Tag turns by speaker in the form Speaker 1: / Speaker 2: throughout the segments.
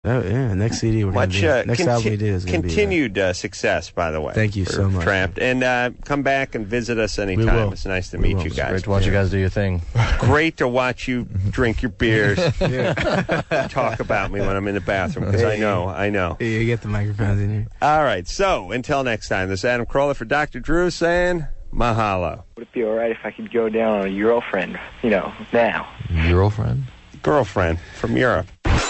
Speaker 1: Oh, yeah, next CD we're going to do. Next album we do is going to be...
Speaker 2: Continued success, by the way.
Speaker 1: Thank you so much.
Speaker 2: Trapped. And come back and visit us anytime. It's nice to meet you guys.
Speaker 3: Great to watch you guys do your thing.
Speaker 2: Great to watch you drink your beers. Talk about me when I'm in the bathroom, because I know.
Speaker 1: You get the microphones in here.
Speaker 2: All right, so until next time, this is Adam Carolla for Dr. Drew saying mahalo.
Speaker 4: Would it be all right if I could go down on a girlfriend, now?
Speaker 3: Girlfriend?
Speaker 2: Girlfriend from Europe.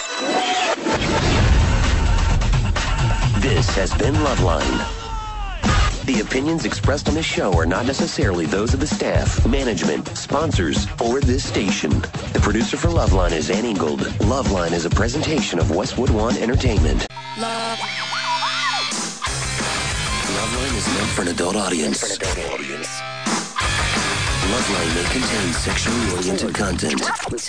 Speaker 5: This has been Loveline. The opinions expressed on this show are not necessarily those of the staff, management, sponsors, or this station. The producer for Loveline is Ann Ingold. Loveline is a presentation of Westwood One Entertainment. Loveline is meant for an adult audience. Loveline may contain sexually oriented content.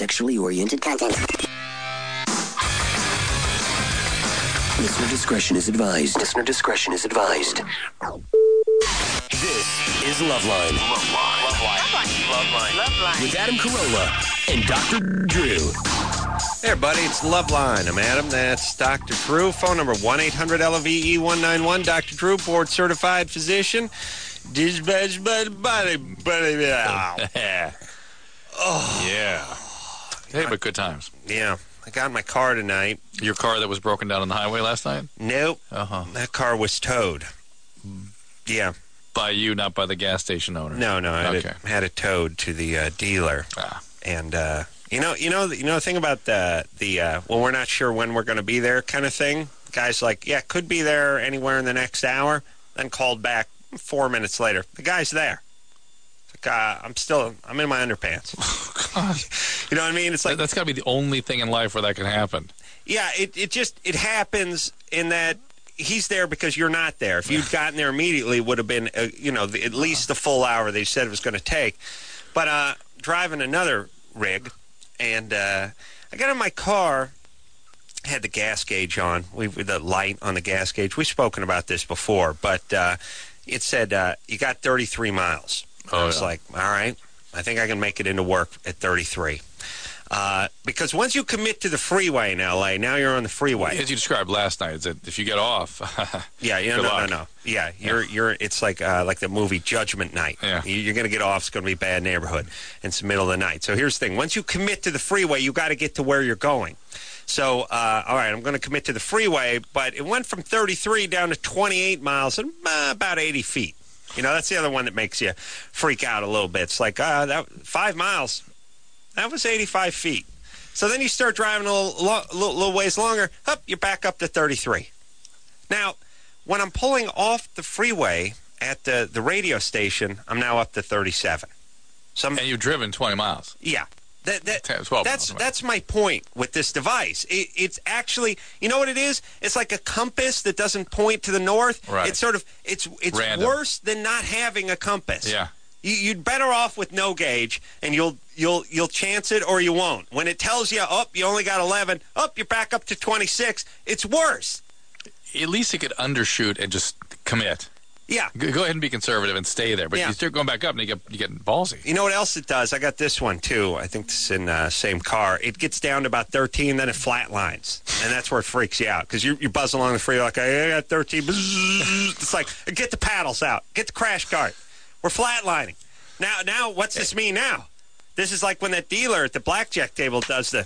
Speaker 5: Listener discretion is advised. This is Loveline. Loveline. With Adam Carolla and Dr. Drew.
Speaker 2: Hey, everybody, it's Loveline. I'm Adam. That's Dr. Drew. Phone number 1-800-LOVE-191. Dr. Drew, board-certified physician.
Speaker 6: Oh. Yeah. Hey, but good times.
Speaker 2: Yeah. I got in my car tonight.
Speaker 6: Your car that was broken down on the highway last night?
Speaker 2: Nope. That car was towed. Yeah.
Speaker 6: By you, not by the gas station owner?
Speaker 2: No. I had it towed to the dealer. And, you know the thing about the well, we're not sure when we're going to be there kind of thing? The guy's like, yeah, could be there anywhere in the next hour. Then called back 4 minutes later. The guy's there. I'm in my underpants. You know what I mean? It's like
Speaker 6: that's got to be the only thing in life where that can happen.
Speaker 2: Yeah, it happens in that he's there because you're not there. If you'd gotten there immediately, it would have been at least the full hour they said it was going to take. But driving another rig, and I got in my car, had the gas gauge on, the light on the gas gauge. We've spoken about this before, but it said you got 33 miles. I was like, all right, I think I can make it into work at 33. Because once you commit to the freeway in L.A., now you're on the freeway.
Speaker 6: As you described last night, is that if you get off,
Speaker 2: no. Yeah, you're. It's like the movie Judgment Night.
Speaker 6: Yeah.
Speaker 2: You're going to get off. It's going to be a bad neighborhood. It's the middle of the night. So here's the thing: once you commit to the freeway, you got to get to where you're going. So, all right, I'm going to commit to the freeway, but it went from 33 down to 28 miles and about 80 feet. That's the other one that makes you freak out a little bit. It's like, that 5 miles, that was 85 feet. So then you start driving a little ways longer, you're back up to 33. Now, when I'm pulling off the freeway at the radio station, I'm now up to 37.
Speaker 6: And you've driven 20 miles.
Speaker 2: Yeah.
Speaker 6: 12 miles.
Speaker 2: That's my point with this device. It's actually, you know what it is? It's like a compass that doesn't point to the north.
Speaker 6: Right.
Speaker 2: It's it's
Speaker 6: random.
Speaker 2: Worse than not having a compass.
Speaker 6: Yeah.
Speaker 2: You'd better off with no gauge, and you'll chance it or you won't. When it tells you, you only got 11, you're back up to 26, it's worse.
Speaker 6: At least you could undershoot and just commit.
Speaker 2: Yeah.
Speaker 6: Go ahead and be conservative and stay there. But you start going back up and you get ballsy.
Speaker 2: You know what else it does? I got this one, too. I think this is in the same car. It gets down to about 13, then it flatlines. And that's where it freaks you out. Because you buzz along the freeway like, I got 13. It's like, get the paddles out. Get the crash cart. We're flatlining. Now, what's this mean now? This is like when that dealer at the blackjack table does the,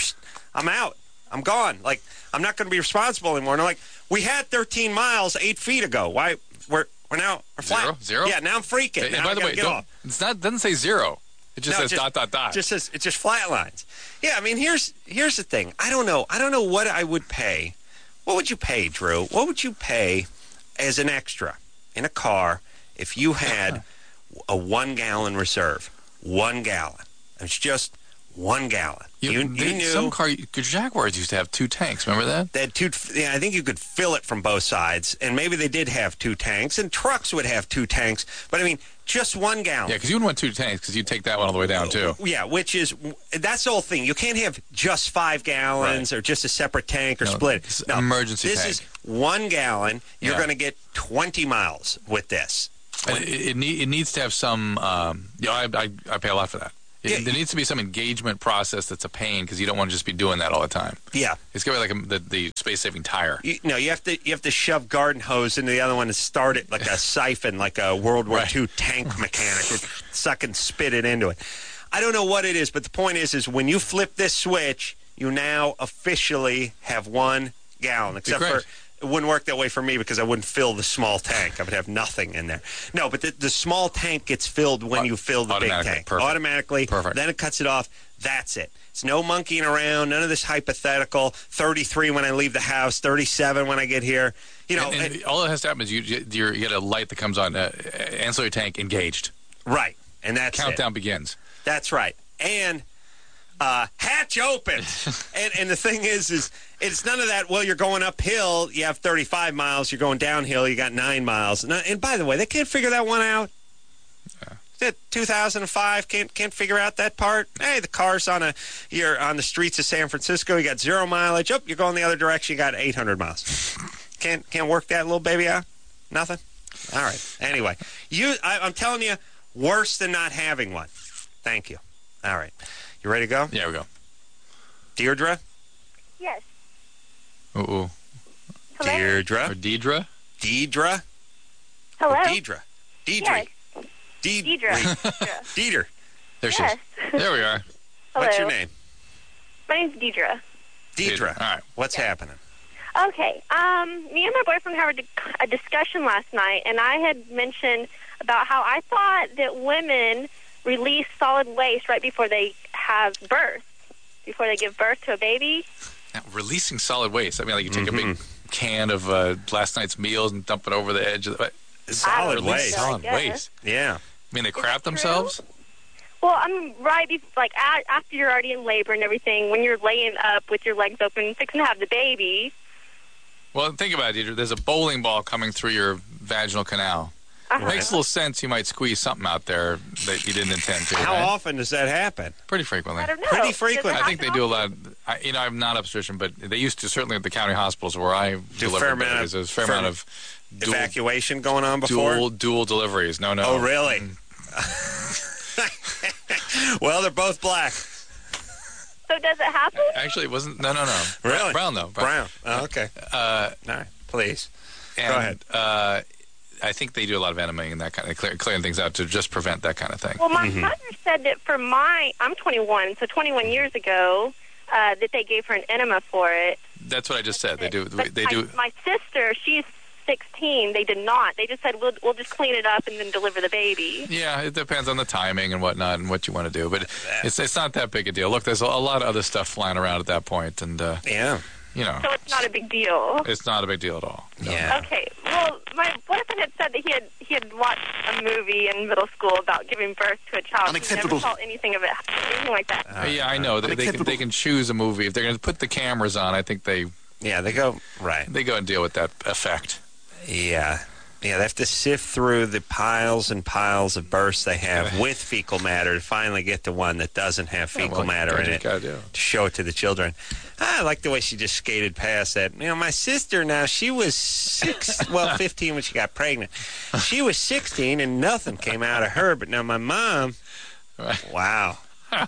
Speaker 2: I'm out. I'm gone. Like, I'm not going to be responsible anymore. And they're like, we had 13 miles 8 feet ago. Why? We're flat.
Speaker 6: Zero?
Speaker 2: Yeah, now I'm freaking.
Speaker 6: And
Speaker 2: now
Speaker 6: by the way, it doesn't say zero. It just says ...
Speaker 2: It just says, it just flatlines. Yeah, I mean, here's the thing. I don't know what I would pay. What would you pay, Drew? What would you pay as an extra in a car if you had a 1 gallon reserve? 1 gallon. It's just 1 gallon. You knew
Speaker 6: some Jaguars used to have 2 tanks. Remember that?
Speaker 2: They had 2. Yeah, I think you could fill it from both sides, and maybe they did have 2 tanks. And trucks would have 2 tanks, but I mean, just 1 gallon.
Speaker 6: Yeah, because you wouldn't want 2 tanks because you'd take that one all the way down too.
Speaker 2: Yeah, that's the whole thing. You can't have just 5 gallons or just a separate tank or split.
Speaker 6: This emergency tank.
Speaker 2: This is 1 gallon. You're going to get 20 miles with this.
Speaker 6: And it needs to have some. I pay a lot for that. There needs to be some engagement process that's a pain because you don't want to just be doing that all the time.
Speaker 2: Yeah.
Speaker 6: It's got to be like the space-saving tire.
Speaker 2: You have to shove garden hose into the other one and start it like a siphon, like a World War II tank mechanic, suck and spit it into it. I don't know what it is, but the point is when you flip this switch, you now officially have 1 gallon. Except for it wouldn't work that way for me because I wouldn't fill the small tank. I would have nothing in there. No, but the small tank gets filled when you fill the big tank.
Speaker 6: Perfect.
Speaker 2: Automatically.
Speaker 6: Perfect.
Speaker 2: Then it cuts it off. That's it. It's no monkeying around, none of this hypothetical, 33 when I leave the house, 37 when I get here.
Speaker 6: And all that has to happen is you get a light that comes on, ancillary tank engaged.
Speaker 2: Right, and that's
Speaker 6: Countdown begins.
Speaker 2: That's right. And hatch open. and the thing is it's none of that, well, you're going uphill, you have 35 miles, you're going downhill, you got 9 miles. And by the way, they can't figure that one out. 2005 can't figure out that part. Hey, the car's you're on the streets of San Francisco. You got 0 mileage. Oh, you're going the other direction. You got 800 miles. Can't work that little baby out. Nothing. All right. Anyway, I'm telling you, worse than not having one. Thank you. All right. You ready to go?
Speaker 6: Yeah, we go.
Speaker 2: Deirdre.
Speaker 7: Yes.
Speaker 6: Hello?
Speaker 2: Deirdre.
Speaker 6: Or Deidre.
Speaker 2: Deidre.
Speaker 7: Hello.
Speaker 2: Or Deidre.
Speaker 7: Yes.
Speaker 2: Deidre. Deidre.
Speaker 6: There she is. There we are.
Speaker 7: Hello.
Speaker 2: What's your name?
Speaker 7: My name's Deidre.
Speaker 2: Deidre.
Speaker 6: All right.
Speaker 2: What's happening?
Speaker 7: Okay. Me and my boyfriend had a discussion last night, and I had mentioned about how I thought that women release solid waste right before they have birth, before they give birth to a baby.
Speaker 6: Now, releasing solid waste. I mean, like you take a big can of last night's meals and dump it over the edge of the...
Speaker 2: Solid waste.
Speaker 6: Solid waste.
Speaker 2: Yeah.
Speaker 6: I mean, they crap themselves?
Speaker 7: Well, I'm after you're already in labor and everything, when you're laying up with your legs open, fixing to have the baby.
Speaker 6: Well, think about it, Deidre. There's a bowling ball coming through your vaginal canal. It makes a little sense you might squeeze something out there that you didn't intend to.
Speaker 2: How
Speaker 6: right?
Speaker 2: often does that happen?
Speaker 6: Pretty frequently.
Speaker 7: I don't know.
Speaker 2: Pretty frequent.
Speaker 6: I think they do a lot. I'm not obstetrician, but they used to, certainly at the county hospitals where I delivered babies, there's a fair amount of
Speaker 2: evacuation going on before?
Speaker 6: Dual deliveries. No.
Speaker 2: Oh, really? Well, they're both black.
Speaker 7: So does it happen?
Speaker 6: Actually, it wasn't. No.
Speaker 2: Really?
Speaker 6: Brown, though.
Speaker 2: Brown. Oh, okay. All right. Please. Go ahead.
Speaker 6: I think they do a lot of enemas and that kind of clearing things out to just prevent that kind of thing.
Speaker 7: Well, my mother said that I'm 21, so 21 years ago, that they gave her an enema for it.
Speaker 6: That's what I just said. They do.
Speaker 7: My sister, she's 16. They did not. They just said we'll just clean it up and then deliver the baby.
Speaker 6: Yeah, it depends on the timing and whatnot and what you want to do, but it's not that big a deal. Look, there's a lot of other stuff flying around at that point, and
Speaker 2: yeah.
Speaker 7: So it's not a big deal.
Speaker 6: It's not a big deal at all. No.
Speaker 2: Yeah.
Speaker 7: Okay. Well, my boyfriend had said that he had watched a movie in middle school about giving birth to a child.
Speaker 8: Unacceptable.
Speaker 7: He never saw anything like that.
Speaker 6: Yeah, I know. They can choose a movie if they're going to put the cameras on. I think they
Speaker 2: go right.
Speaker 6: They go and deal with that effect.
Speaker 2: Yeah. Yeah, they have to sift through the piles and piles of births they have with fecal matter to finally get to one that doesn't have fecal matter in it to show it to the children. I like the way she just skated past that. My sister now, she was 15 when she got pregnant. She was 16 and nothing came out of her, but now my mom, wow,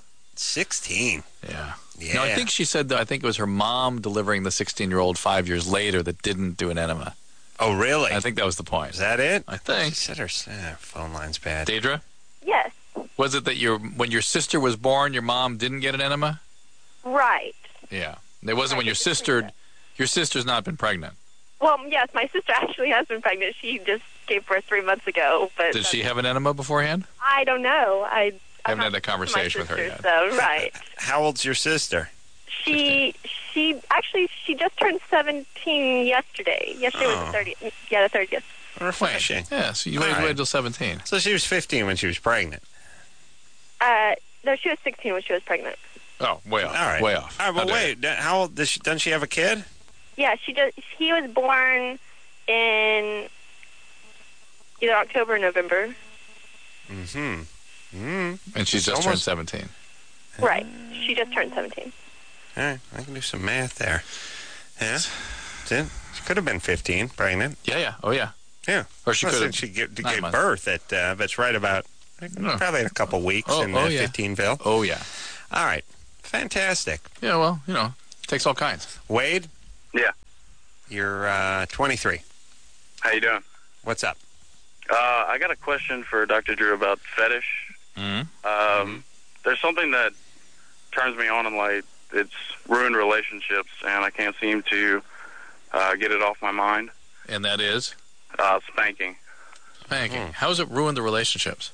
Speaker 2: 16.
Speaker 6: Yeah. No, I think she said that. I think it was her mom delivering the 16-year-old 5 years later that didn't do an enema.
Speaker 2: Oh, really?
Speaker 6: I think that was the point.
Speaker 2: Is that it?
Speaker 6: I think.
Speaker 2: She said her phone line's bad.
Speaker 6: Deidre?
Speaker 7: Yes.
Speaker 6: Was it that when your sister was born, your mom didn't get an enema?
Speaker 7: Right.
Speaker 6: Yeah. It wasn't when your sister's not been pregnant.
Speaker 7: Well, yes, my sister actually has been pregnant. She just gave birth 3 months ago. But
Speaker 6: did she have an enema beforehand?
Speaker 7: I don't know. I
Speaker 6: haven't had that conversation with her yet.
Speaker 7: So, right.
Speaker 2: How old's your sister?
Speaker 7: She just turned 17 yesterday. Yesterday was the 30th. Yeah, the 30th.
Speaker 2: Refreshing.
Speaker 6: Yeah, so you waited until 17.
Speaker 2: So she was 15 when she was pregnant.
Speaker 7: No, she was 16 when she was pregnant.
Speaker 6: Oh, way off.
Speaker 2: All right.
Speaker 6: Way off.
Speaker 2: All right, but wait. How old doesn't she have a kid?
Speaker 7: Yeah, she does. He was born in either October or November.
Speaker 6: And she's just turned 17.
Speaker 7: Right. She just turned 17.
Speaker 2: All right, I can do some math there. Yeah, she could have been 15, pregnant.
Speaker 6: Yeah. Oh, yeah.
Speaker 2: Yeah.
Speaker 6: Or she could have.
Speaker 2: She gave birth at. That's right about Probably in a couple weeks in 15-ville.
Speaker 6: Oh, yeah.
Speaker 2: All right. Fantastic.
Speaker 6: Yeah, well, takes all kinds.
Speaker 2: Wade?
Speaker 8: Yeah.
Speaker 2: You're 23.
Speaker 8: How you doing?
Speaker 2: What's up?
Speaker 8: I got a question for Dr. Drew about fetish. There's something that turns me on in life. It's ruined relationships, and I can't seem to get it off my mind.
Speaker 6: And that is?
Speaker 8: Spanking.
Speaker 6: Spanking. How has it ruined the relationships?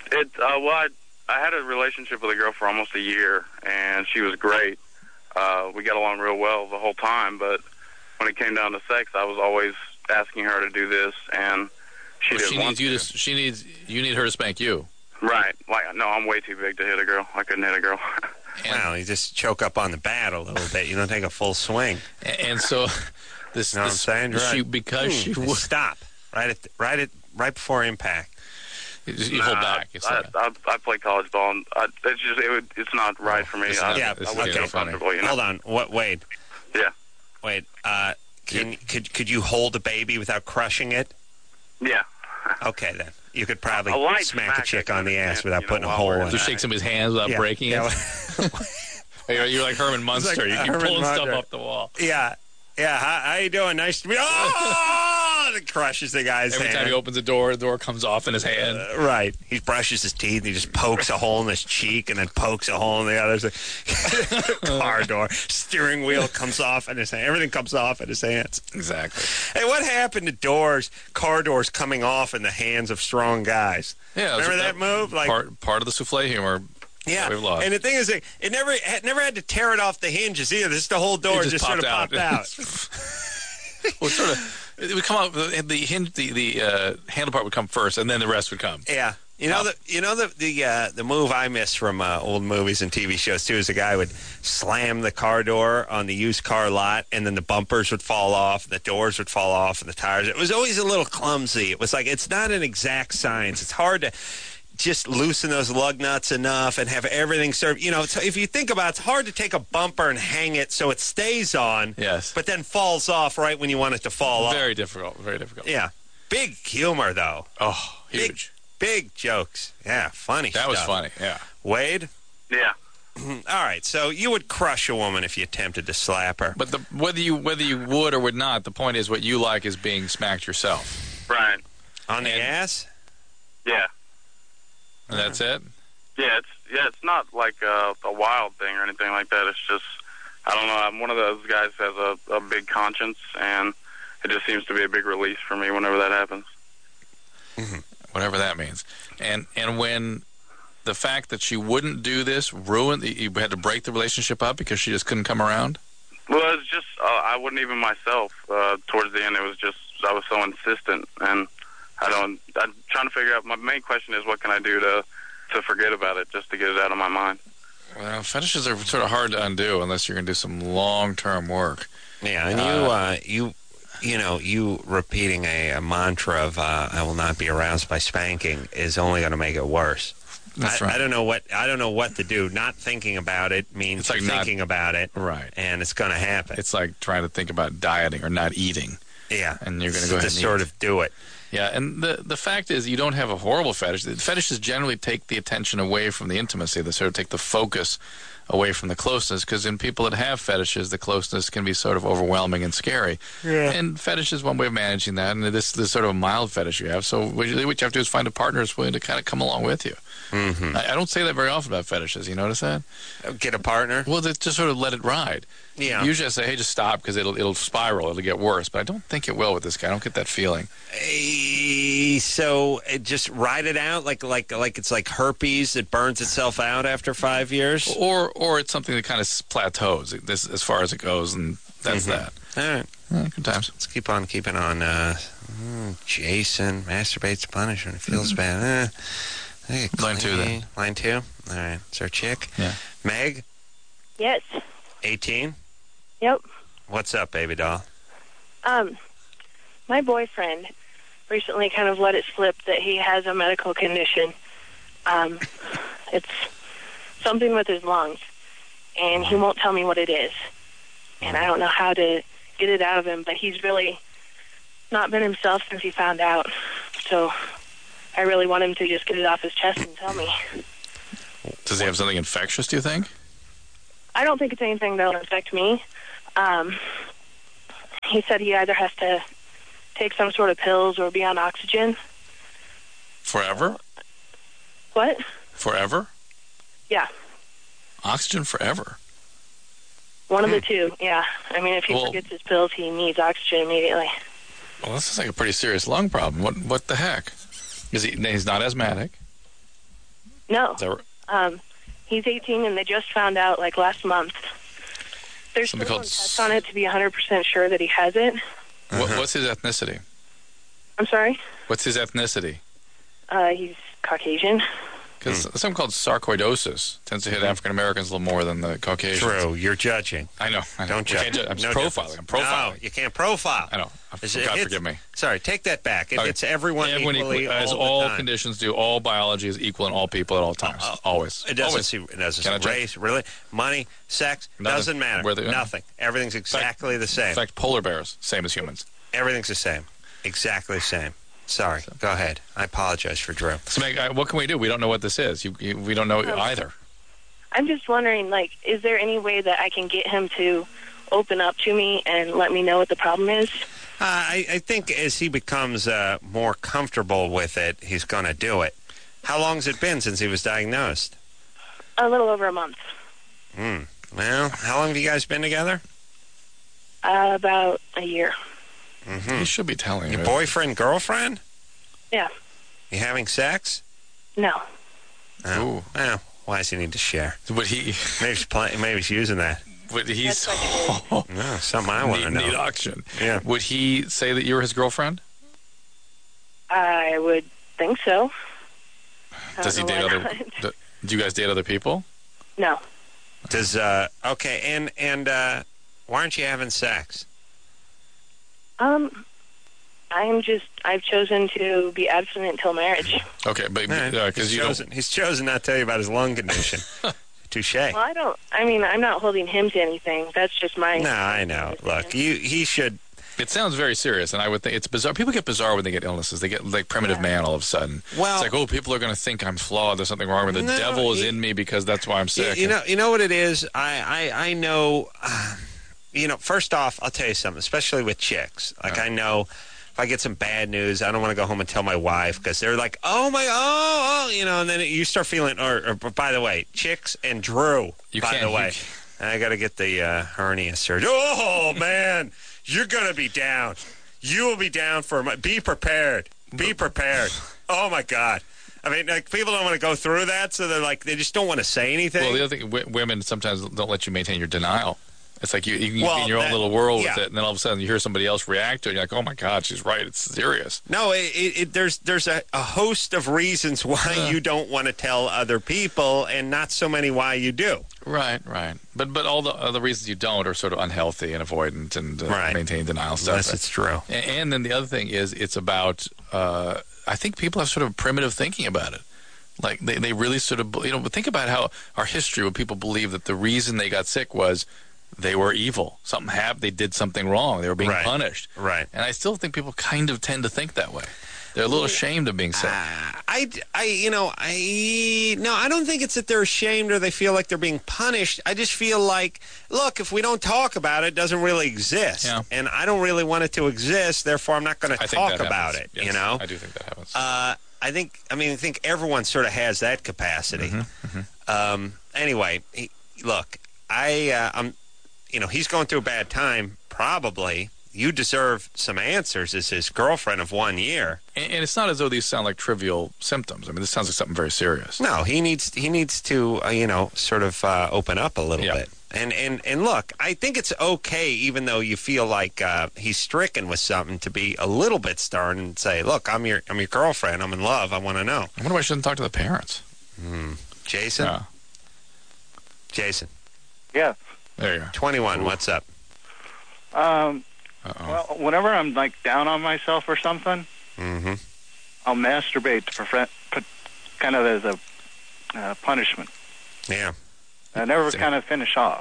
Speaker 8: I had a relationship with a girl for almost a year, and she was great. We got along real well the whole time, but when it came down to sex, I was always asking her to do this, and she didn't want to.
Speaker 6: You need her to spank you.
Speaker 8: Right. No, I'm way too big to hit a girl. I couldn't hit a girl.
Speaker 2: Wow, you just choke up on the bat a little bit. You don't take a full swing.
Speaker 6: And so this,
Speaker 2: you know what I'm saying? Right.
Speaker 6: She would
Speaker 2: stop right before impact.
Speaker 6: You hold back.
Speaker 8: I play college ball, and it's not right for me.
Speaker 2: I wouldn't feel comfortable. Hold on. What, Wade?
Speaker 8: Yeah.
Speaker 2: Wade, could you hold a baby without crushing it?
Speaker 8: Yeah.
Speaker 2: Okay, then. You could probably smack a chick on the ass without putting a hole in it.
Speaker 6: Just shake somebody's hands without breaking it. You're like Herman Munster. You keep pulling stuff off the wall.
Speaker 2: Yeah. Yeah, how you doing? Nice to meet you. Oh! It crushes the guy's hand.
Speaker 6: Every time he opens the door comes off in his hand.
Speaker 2: Right. He brushes his teeth, and he just pokes a hole in his cheek, and then pokes a hole in the other. Car door. Steering wheel comes off in his hand. Everything comes off in his hands.
Speaker 6: Exactly.
Speaker 2: Hey, what happened to car doors coming off in the hands of strong guys?
Speaker 6: Yeah.
Speaker 2: Remember that move? Like
Speaker 6: part of the souffle humor.
Speaker 2: Yeah,
Speaker 6: we've lost.
Speaker 2: And the thing is, it never had to tear it off the hinges either. Just the whole door just sort of popped out.
Speaker 6: Well, it would come out. The handle part would come first, and then the rest would come.
Speaker 2: Yeah, the move I miss from old movies and TV shows too is the guy would slam the car door on the used car lot, and then the bumpers would fall off, the doors would fall off, and the tires. It was always a little clumsy. It was like it's not an exact science. It's hard to just loosen those lug nuts enough and have everything served. So if you think about it, it's hard to take a bumper and hang it so it stays on,
Speaker 6: yes,
Speaker 2: but then falls off right when you want it to fall off.
Speaker 6: Very difficult.
Speaker 2: Yeah. Big humor, though.
Speaker 6: Oh, huge.
Speaker 2: Big jokes. Yeah, funny
Speaker 6: That
Speaker 2: stuff.
Speaker 6: was funny, yeah.
Speaker 2: Wade?
Speaker 8: Yeah.
Speaker 2: All right, so you would crush a woman if you attempted to slap her.
Speaker 6: But whether you would or would not, the point is what you like is being smacked yourself.
Speaker 8: Right.
Speaker 2: On the ass?
Speaker 8: Yeah.
Speaker 6: And that's it?
Speaker 8: Yeah, it's not like a wild thing or anything like that. It's just, I don't know, I'm one of those guys who has a big conscience, and it just seems to be a big release for me whenever that happens.
Speaker 6: Mm-hmm. Whatever that means. And when the fact that she wouldn't do this ruined, you had to break the relationship up because she just couldn't come around?
Speaker 8: Well, it was just, I wouldn't even myself. Towards the end, it was just, I was so insistent, and I'm trying to figure out, my main question is what can I do to forget about it, just to get it out of my mind.
Speaker 6: Well, fetishes are sort of hard to undo unless you're going to do some long-term work.
Speaker 2: Yeah, and you repeating a mantra of I will not be aroused by spanking is only going to make it worse.
Speaker 6: That's right.
Speaker 2: I don't know what to do. Not thinking about it means like thinking about it.
Speaker 6: Right.
Speaker 2: And it's going to happen.
Speaker 6: It's like trying to think about dieting or not eating.
Speaker 2: Yeah.
Speaker 6: And you're going to go ahead and
Speaker 2: sort of do it.
Speaker 6: Yeah, and the fact is you don't have a horrible fetish. The fetishes generally take the attention away from the intimacy. They sort of take the focus away from the closeness, because in people that have fetishes, the closeness can be sort of overwhelming and scary.
Speaker 2: Yeah.
Speaker 6: And fetish is one way of managing that, and this is sort of a mild fetish you have. So what you have to do is find a partner that's willing to kind of come along with you.
Speaker 2: Mm-hmm.
Speaker 6: I don't say that very often about fetishes. You notice that?
Speaker 2: Get a partner?
Speaker 6: Well, just sort of let it ride.
Speaker 2: Yeah.
Speaker 6: Usually I say, hey, just stop, because it'll spiral. It'll get worse. But I don't think it will with this guy. I don't get that feeling.
Speaker 2: So just ride it out like it's like herpes that burns itself out after 5 years?
Speaker 6: Or it's something that kind of plateaus as far as it goes, and that's that.
Speaker 2: All right.
Speaker 6: Good times.
Speaker 2: Let's keep on keeping on. Jason masturbates to punish when it feels bad.
Speaker 6: Line 2 then.
Speaker 2: Line 2? All right. It's our chick.
Speaker 6: Yeah.
Speaker 2: Meg?
Speaker 7: Yes.
Speaker 2: 18?
Speaker 7: Yep.
Speaker 2: What's up, baby doll?
Speaker 7: My boyfriend recently kind of let it slip that he has a medical condition. It's something with his lungs, and he won't tell me what it is. And I don't know how to get it out of him, but he's really not been himself since he found out. So
Speaker 9: I really want him to just get it off his chest and tell me.
Speaker 6: Does he have something infectious, do you think?
Speaker 9: I don't think it's anything that'll affect me. He said he either has to take some sort of pills or be on oxygen.
Speaker 6: Forever?
Speaker 9: What?
Speaker 6: Forever?
Speaker 9: Yeah.
Speaker 6: Oxygen forever?
Speaker 9: One of the two, yeah. I mean, if he forgets his pills, he needs oxygen immediately.
Speaker 6: Well, this is like a pretty serious lung problem. What the heck? He's not asthmatic?
Speaker 9: No.
Speaker 6: Is that
Speaker 9: he's 18, and they just found out, like, last month. There's no test on it to be 100% sure that he has it.
Speaker 6: What's his ethnicity?
Speaker 9: I'm sorry?
Speaker 6: What's his ethnicity?
Speaker 9: He's Caucasian.
Speaker 6: Because something called sarcoidosis tends to hit African Americans a little more than the Caucasians.
Speaker 2: True. You're judging.
Speaker 6: I know.
Speaker 2: Don't judge.
Speaker 6: I'm just profiling. I'm profiling.
Speaker 2: No, you can't profile.
Speaker 6: I know. God forgive me.
Speaker 2: Sorry, take that back. It's everyone equally
Speaker 6: as all conditions do. All biology is equal in all people at all times. Always.
Speaker 2: It doesn't see race, really, money, sex, doesn't matter. Nothing. Everything's exactly the same.
Speaker 6: In fact, polar bears, same as humans.
Speaker 2: Everything's the same. Exactly the same. Sorry. Go ahead. I apologize for Drew.
Speaker 6: So, Meg, what can we do? We don't know what this is. We don't know either.
Speaker 9: I'm just wondering, like, is there any way that I can get him to open up to me and let me know what the problem is?
Speaker 2: I think as he becomes more comfortable with it, he's going to do it. How long has it been since he was diagnosed?
Speaker 9: A little over a month.
Speaker 2: Well, how long have you guys been together?
Speaker 9: About a year.
Speaker 6: He should be telling you.
Speaker 2: Your boyfriend, girlfriend?
Speaker 9: Yeah.
Speaker 2: You having sex?
Speaker 9: No.
Speaker 2: Oh. Well, why does he need to share?
Speaker 6: Would he?
Speaker 2: Maybe he's using that.
Speaker 6: Would he?
Speaker 2: No, something I want to know.
Speaker 6: Need oxygen.
Speaker 2: Yeah.
Speaker 6: Would he say that you're his girlfriend?
Speaker 9: I would think so.
Speaker 6: Does he date other? Do you guys date other people?
Speaker 9: No.
Speaker 2: Does okay, and why aren't you having sex?
Speaker 9: I've chosen to be abstinent until marriage.
Speaker 6: Okay, but because
Speaker 2: he's chosen not to tell you about his lung condition. Touche.
Speaker 9: Well, I'm not holding him to anything. That's just my...
Speaker 2: No, I know. Look, he should...
Speaker 6: It sounds very serious, and I would think it's bizarre. People get bizarre when they get illnesses. They get like primitive man all of a sudden. Well, it's like, people are going to think I'm flawed. There's something wrong with me. The devil is in me because that's why I'm sick.
Speaker 2: You know what it is? I know... first off, I'll tell you something, especially with chicks. Like, I know if I get some bad news, I don't want to go home and tell my wife because they're like, and then you start feeling, or by the way, chicks and Drew, I got to get the hernia surgery. Oh, man, you're going to be down. You will be down be prepared. Be prepared. Oh, my God. I mean, like, people don't want to go through that, so they're like, they just don't want to say anything.
Speaker 6: Well, the other thing, women sometimes don't let you maintain your denial. It's like you can be in your own little world with it, and then all of a sudden you hear somebody else react to it, and you're like, oh, my God, she's right. It's serious.
Speaker 2: No, there's a host of reasons why you don't want to tell other people, and not so many why you do.
Speaker 6: Right. But all the other reasons you don't are sort of unhealthy and avoidant and maintaining denial stuff.
Speaker 2: Yes, it's true.
Speaker 6: And then the other thing is it's about, I think people have sort of primitive thinking about it. Like, they really sort of, think about how our history, where people believe that the reason they got sick was they were evil. Something happened. They did something wrong. They were being punished.
Speaker 2: Right.
Speaker 6: And I still think people kind of tend to think that way. They're a little ashamed of being sick.
Speaker 2: I don't think it's that they're ashamed or they feel like they're being punished. I just feel like, look, if we don't talk about it, it doesn't really exist. Yeah. And I don't really want it to exist, therefore I'm not going to talk about it,
Speaker 6: yes, I do think that happens.
Speaker 2: I think everyone sort of has that capacity. Anyway, look, I'm he's going through a bad time, probably. You deserve some answers as his girlfriend of 1 year.
Speaker 6: And it's not as though these sound like trivial symptoms. I mean, this sounds like something very serious.
Speaker 2: No, he needs to, sort of open up a little bit. And look, I think it's okay, even though you feel like he's stricken with something, to be a little bit stern and say, look, I'm your girlfriend. I'm in love. I want to know.
Speaker 6: I wonder why I shouldn't talk to the parents.
Speaker 2: Jason?
Speaker 6: Yeah.
Speaker 2: Jason?
Speaker 10: Yeah.
Speaker 6: There you go.
Speaker 2: 21, what's up?
Speaker 10: Well, whenever I'm like down on myself or something, I'll masturbate to prevent, kind of as a punishment.
Speaker 2: Yeah.
Speaker 10: I never kind of finish off.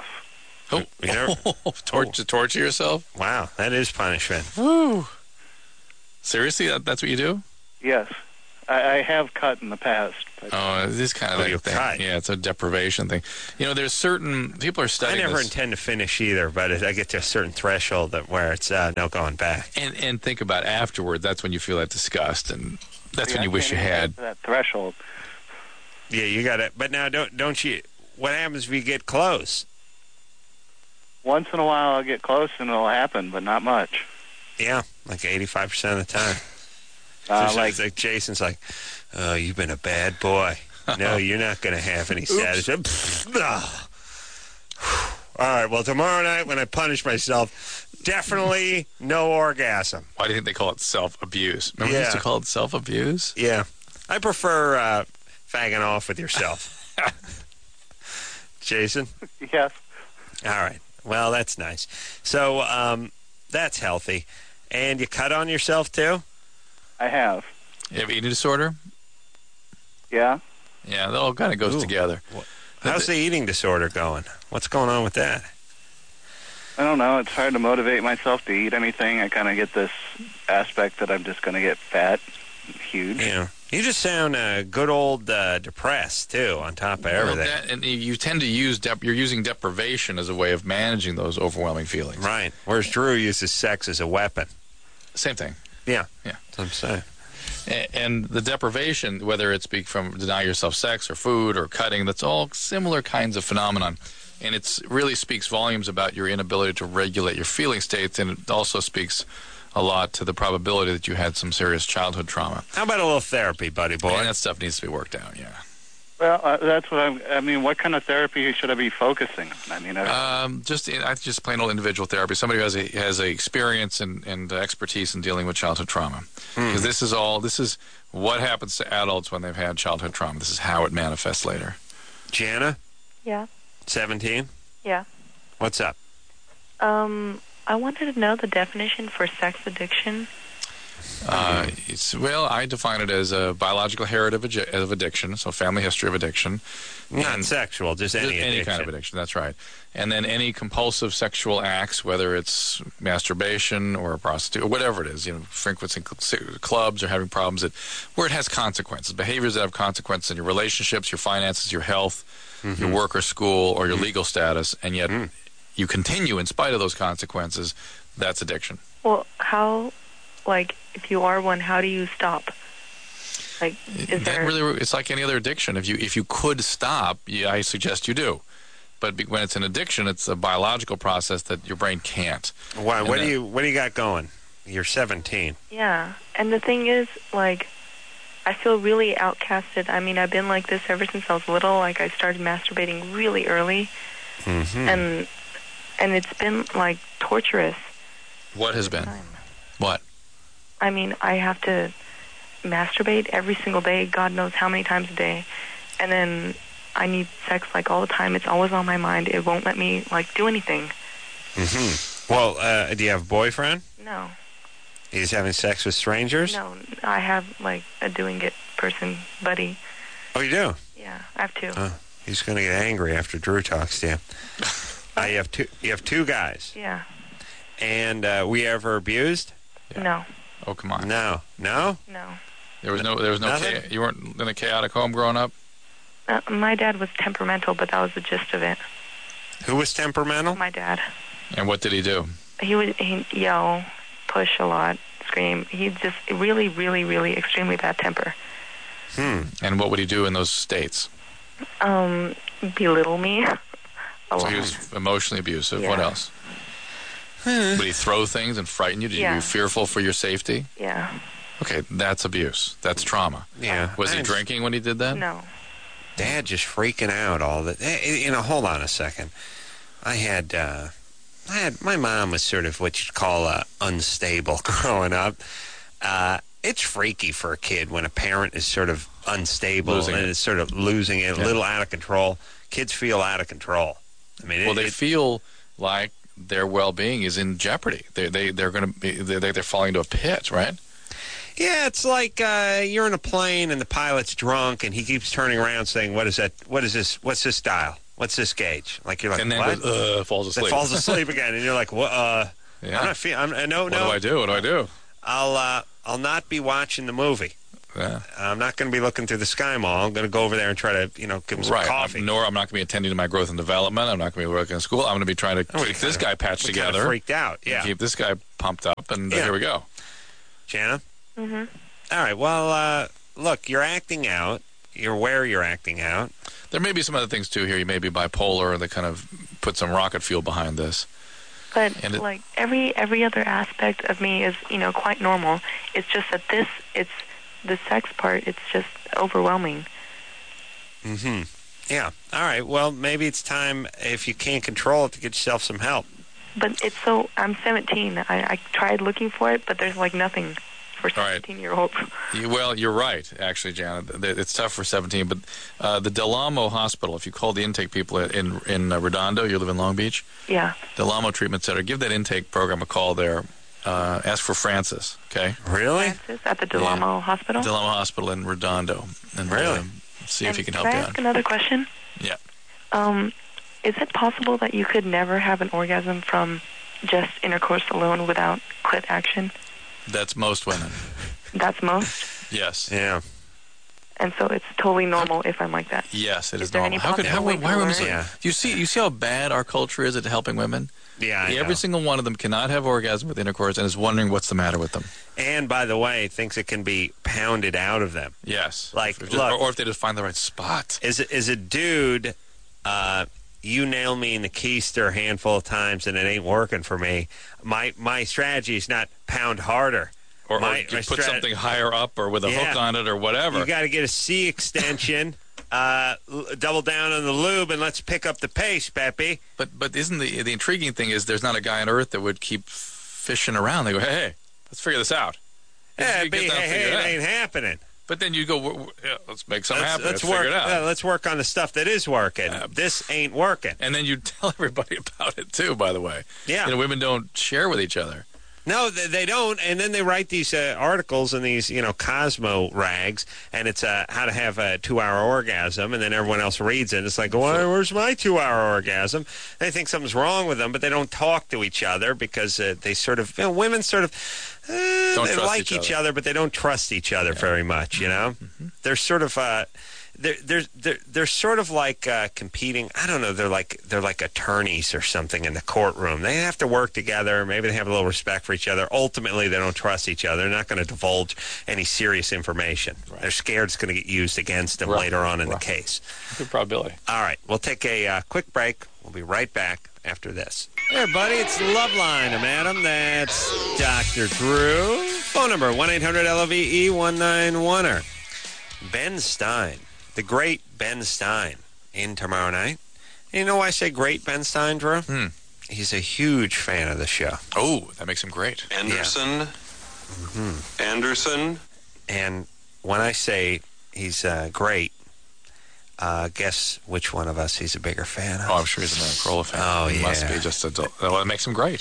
Speaker 6: Torture yourself?
Speaker 2: Wow, that is punishment.
Speaker 6: Woo. Seriously, that's what you do?
Speaker 10: Yes. I have cut in the past. But
Speaker 6: this is kind of
Speaker 2: you
Speaker 6: thing.
Speaker 2: cut.
Speaker 6: Yeah, it's a deprivation thing. There's certain people are studying.
Speaker 2: I never
Speaker 6: this.
Speaker 2: intend to finish either, but I get to a certain threshold where it's no going back.
Speaker 6: And think about afterward. That's when you feel that disgust, and that's when you wish you had
Speaker 10: that threshold.
Speaker 2: Yeah, you got it. But now, don't you? What happens if you get close?
Speaker 10: Once in a while, I'll get close, and it'll happen, but not much.
Speaker 2: Yeah, like 85% of the time. Like Jason's like, oh, you've been a bad boy. No, you're not going to have any status. All right, well, tomorrow night when I punish myself, definitely no orgasm.
Speaker 6: Why do you think they call it self-abuse? Remember we used to call it self-abuse?
Speaker 2: Yeah. I prefer fagging off with yourself. Jason?
Speaker 10: Yes.
Speaker 2: All right. Well, that's nice. So that's healthy. And you cut on yourself, too?
Speaker 10: I have.
Speaker 6: You have eating disorder?
Speaker 10: Yeah.
Speaker 6: Yeah, that all kind of goes together.
Speaker 2: How's the eating disorder going? What's going on with that?
Speaker 10: I don't know. It's hard to motivate myself to eat anything. I kind of get this aspect that I'm just going to get fat, huge.
Speaker 2: Yeah. You just sound good old depressed, too, on top of everything.
Speaker 6: And you tend to use you're using deprivation as a way of managing those overwhelming feelings.
Speaker 2: Right. Whereas Drew uses sex as a weapon.
Speaker 6: Same thing.
Speaker 2: Yeah.
Speaker 6: Yeah.
Speaker 2: That's what I'm saying.
Speaker 6: And the deprivation, whether it's from deny yourself sex or food or cutting, that's all similar kinds of phenomenon. And it really speaks volumes about your inability to regulate your feeling states, and it also speaks a lot to the probability that you had some serious childhood trauma.
Speaker 2: How about a little therapy, buddy boy?
Speaker 6: And that stuff needs to be worked out, yeah.
Speaker 10: Well, that's what I mean, what kind of therapy should I be focusing on? I mean,
Speaker 6: just plain old individual therapy. Somebody who has a experience and expertise in dealing with childhood trauma. Because this is what happens to adults when they've had childhood trauma. This is how it manifests later.
Speaker 2: Jana?
Speaker 7: Yeah.
Speaker 2: 17?
Speaker 7: Yeah.
Speaker 2: What's up?
Speaker 7: I wanted to know the definition for sex addiction.
Speaker 6: I define it as a biological heritage of addiction, so family history of addiction.
Speaker 2: Not sexual, just any addiction.
Speaker 6: Any kind of addiction, that's right. And then any compulsive sexual acts, whether it's masturbation or a prostitute, or whatever it is, frequenting clubs or having problems where it has consequences, behaviors that have consequences in your relationships, your finances, your health, your work or school, or your legal status, and yet you continue in spite of those consequences, that's addiction.
Speaker 7: Well, how... if you are one, how do you stop?
Speaker 6: It's like any other addiction. If you could stop, I suggest you do. But when it's an addiction, it's a biological process that your brain can't.
Speaker 2: Why? What do you got going? You're 17.
Speaker 7: Yeah, and the thing is, I feel really outcasted. I mean, I've been like this ever since I was little. I started masturbating really early, and it's been torturous.
Speaker 6: What has been? What?
Speaker 7: I mean, I have to masturbate every single day, God knows how many times a day, and then I need sex all the time. It's always on my mind. It won't let me do anything.
Speaker 2: Well, do you have a boyfriend?
Speaker 7: No.
Speaker 2: You just having sex with strangers?
Speaker 7: No, I have a doing it person buddy.
Speaker 2: Oh, you do?
Speaker 7: Yeah, I have two.
Speaker 2: He's going to get angry after Drew talks to you. You have two guys.
Speaker 7: Yeah.
Speaker 2: And were you ever abused?
Speaker 7: Yeah. No.
Speaker 6: Oh, come on.
Speaker 2: No.
Speaker 7: No.
Speaker 6: There was no you weren't in a chaotic home growing up?
Speaker 7: My dad was temperamental, but that was the gist of it.
Speaker 2: Who was temperamental?
Speaker 7: My dad.
Speaker 6: And what did he do?
Speaker 7: He'd yell, push a lot, scream. He just really, really, really extremely bad temper.
Speaker 6: And what would he do in those states?
Speaker 7: Belittle me.
Speaker 6: So he was emotionally abusive.
Speaker 7: Yeah.
Speaker 6: What else? Would he throw things and frighten you? Did you be fearful for your safety?
Speaker 7: Yeah.
Speaker 6: Okay, that's abuse. That's trauma.
Speaker 2: Yeah.
Speaker 6: Was he drinking when he did that?
Speaker 7: No.
Speaker 2: Dad just freaking out all that. Hold on a second. My mom was sort of what you'd call unstable growing up. It's freaky for a kid when a parent is sort of unstable and is sort of losing it, a little out of control. Kids feel out of control. I mean,
Speaker 6: they feel like their well-being is in jeopardy. They're going to be they're falling into a pit, right?
Speaker 2: Yeah, it's like you're in a plane and the pilot's drunk and he keeps turning around saying, "What is that? What is this? What's this dial? What's this gauge?" Like you're like,
Speaker 6: and then
Speaker 2: what?
Speaker 6: Goes, falls asleep.
Speaker 2: Then falls asleep again, and you're like, "What?
Speaker 6: Yeah.
Speaker 2: I'm not feeling. No.
Speaker 6: What do I do?
Speaker 2: I'll not be watching the movie." I'm not going to be looking through the Sky Mall. I'm going to go over there and try to, give him some coffee.
Speaker 6: Nor I'm not going to be attending to my growth and development. I'm not going to be working in school. I'm going to be trying to keep this guy patched together.
Speaker 2: Kind of freaked out, yeah.
Speaker 6: Keep this guy pumped up, and here we go.
Speaker 2: Jana?
Speaker 7: Mm-hmm.
Speaker 2: All right, well, look, you're acting out. You're aware you're acting out.
Speaker 6: There may be some other things, too, here. You may be bipolar, and they kind of put some rocket fuel behind this.
Speaker 9: But, every other aspect of me is, quite normal. It's just that it's the sex part, it's just overwhelming.
Speaker 2: Mm-hmm. Yeah. All right, well, maybe it's time, if you can't control it, to get yourself some help.
Speaker 9: But I'm 17. I tried looking for it, but there's, nothing for 17-year-olds.
Speaker 6: Well, you're right, actually, Janet. It's tough for 17, but the Del Amo Hospital, if you call the intake people in Redondo, you live in Long Beach?
Speaker 9: Yeah.
Speaker 6: Del Amo Treatment Center, give that intake program a call there. Ask for Francis, okay?
Speaker 2: Really?
Speaker 9: Francis at the Del Amo Hospital?
Speaker 6: Del Amo Hospital in Redondo. And
Speaker 2: really?
Speaker 6: See if he can help you
Speaker 9: out. Can I ask another question?
Speaker 6: Yeah.
Speaker 9: Is it possible that you could never have an orgasm from just intercourse alone without clit action?
Speaker 6: That's most women.
Speaker 9: That's most?
Speaker 6: Yes.
Speaker 2: Yeah.
Speaker 9: And so it's totally normal if I'm like that.
Speaker 6: Yes, it is
Speaker 9: normal.
Speaker 6: Why are women so... Yeah. You see how bad our culture is at helping women?
Speaker 2: Yeah,
Speaker 6: every single one of them cannot have orgasm with intercourse and is wondering what's the matter with them.
Speaker 2: And, by the way, thinks it can be pounded out of them.
Speaker 6: Yes.
Speaker 2: Or
Speaker 6: if they just find the right spot.
Speaker 2: As a dude, you nail me in the keister a handful of times and it ain't working for me. My strategy is not pound harder.
Speaker 6: Or put something higher up or with a hook on it or whatever.
Speaker 2: You got to get a C extension, double down on the lube, and let's pick up the pace, Pepe.
Speaker 6: But isn't the intriguing thing is there's not a guy on Earth that would keep fishing around. They go, hey, let's figure this out.
Speaker 2: It ain't happening.
Speaker 6: But then you go, let's make something happen. Let's figure it out.
Speaker 2: Let's work on the stuff that is working. This ain't working.
Speaker 6: And then you tell everybody about it, too, by the way.
Speaker 2: Yeah.
Speaker 6: Women don't share with each other.
Speaker 2: No, they don't, and then they write these articles in these, Cosmo rags, and it's how to have a 2-hour orgasm, and then everyone else reads it, and it's like, where's my 2-hour orgasm? They think something's wrong with them, but they don't talk to each other because they sort of, women sort of, they like each other, but they don't trust each other very much, Mm-hmm. They're sort of... They're sort of like competing. I don't know. They're like attorneys or something in the courtroom. They have to work together. Maybe they have a little respect for each other. Ultimately, they don't trust each other. They're not going to divulge any serious information. Right. They're scared it's going to get used against them later on in the case.
Speaker 6: Good probability.
Speaker 2: All right, we'll take a quick break. We'll be right back after this. Hey, everybody, it's Loveline. I'm Adam. That's Dr. Drew. Phone number 1-800-LOVE-1910. Ben Stein. The great Ben Stein in tomorrow night. And you know why I say great Ben Stein, Drew? He's a huge fan of the show.
Speaker 6: Oh, that makes him great.
Speaker 11: Anderson.
Speaker 2: Yeah. Mm-hmm.
Speaker 11: Anderson.
Speaker 2: And when I say he's great, guess which one of us he's a bigger fan of?
Speaker 6: Oh, I'm sure he's a Matt Carolla fan.
Speaker 2: Oh,
Speaker 6: he
Speaker 2: yeah.
Speaker 6: must be just well, it makes him great.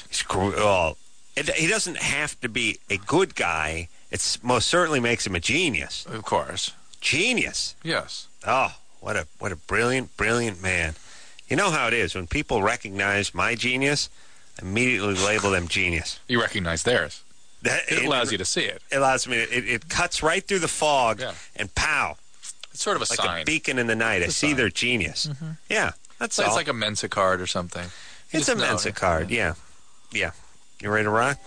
Speaker 2: He doesn't have to be a good guy. It most certainly makes him a genius.
Speaker 6: Of course.
Speaker 2: Genius.
Speaker 6: Yes.
Speaker 2: Oh, what a brilliant, brilliant man. You know how it is. When people recognize my genius, I immediately label them genius.
Speaker 6: You recognize theirs. It allows you to see it.
Speaker 2: It allows me. It cuts right through the fog, and pow.
Speaker 6: It's sort of a
Speaker 2: like
Speaker 6: sign.
Speaker 2: Like a beacon in the night. I see their genius.
Speaker 6: Mm-hmm.
Speaker 2: Yeah, that's all.
Speaker 6: It's like a Mensa card or something.
Speaker 2: It's a Mensa card, yeah. You ready to rock?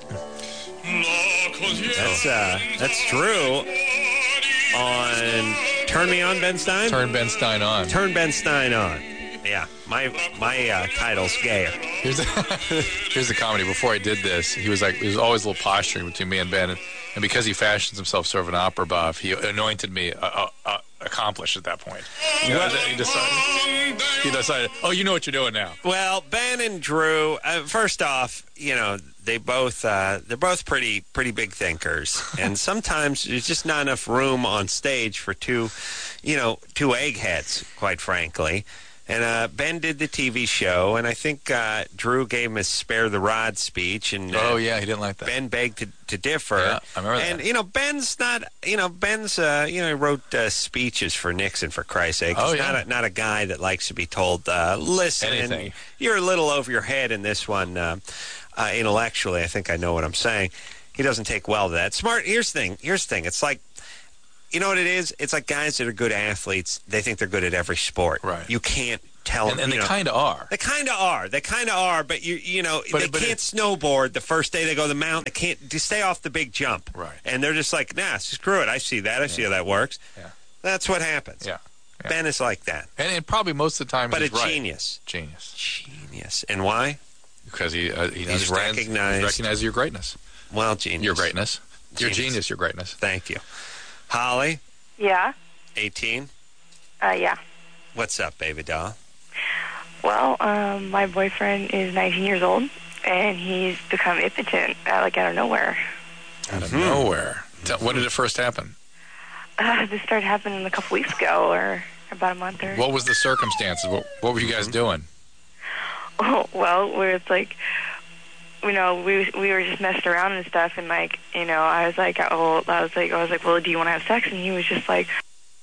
Speaker 2: That's Drew on Turn Me On, Ben Stein?
Speaker 6: Turn Ben Stein On.
Speaker 2: Turn Ben Stein On. Yeah, my title's gayer.
Speaker 6: Here's the comedy. Before I did this, he was always a little posturing between me and Ben, and because he fashions himself sort of an opera buff, he anointed me accomplished at that point. He decided, oh, you know what you're doing now.
Speaker 2: Well, Ben and Drew, first off, they're both pretty big thinkers, and sometimes there's just not enough room on stage for two eggheads, quite frankly. And Ben did the TV show, and I think Drew gave him his spare the rod speech. And
Speaker 6: oh yeah, he didn't like that.
Speaker 2: Ben begged to differ.
Speaker 6: Yeah, I remember that.
Speaker 2: And Ben's not, Ben's he wrote speeches for Nixon, for Christ's sake. He's not a guy that likes to be told, listen, you're a little over your head in this one. Intellectually, I think I know what I'm saying. He doesn't take well to that. Smart. Here's the thing. It's like you know what it is? It's like guys that are good athletes. They think they're good at every sport.
Speaker 6: Right.
Speaker 2: You can't tell them.
Speaker 6: And they kind of are.
Speaker 2: They kind of are. They can't snowboard the first day they go to the mountain. They can't just stay off the big jump.
Speaker 6: Right.
Speaker 2: And they're just like, nah, screw it. I see that. I see how that works.
Speaker 6: Yeah.
Speaker 2: That's what happens.
Speaker 6: Yeah.
Speaker 2: Ben is like that.
Speaker 6: And probably most of the time
Speaker 2: but
Speaker 6: he's right.
Speaker 2: Genius.
Speaker 6: Genius.
Speaker 2: And why?
Speaker 6: Because he
Speaker 2: he's
Speaker 6: recognizes your greatness.
Speaker 2: Well, genius.
Speaker 6: Your greatness. Your genius, your greatness.
Speaker 2: Thank you. Holly?
Speaker 9: Yeah?
Speaker 2: 18?
Speaker 9: Yeah.
Speaker 2: What's up, baby doll?
Speaker 9: Well, my boyfriend is 19 years old, and he's become impotent, out of nowhere.
Speaker 6: Out of nowhere? When did it first happen?
Speaker 9: This started happening a couple weeks ago, or about a month. Or
Speaker 6: what was the circumstances? What were you guys doing?
Speaker 9: Oh, well, we were just messing around and stuff, and I was like, well, do you want to have sex? And he was just like,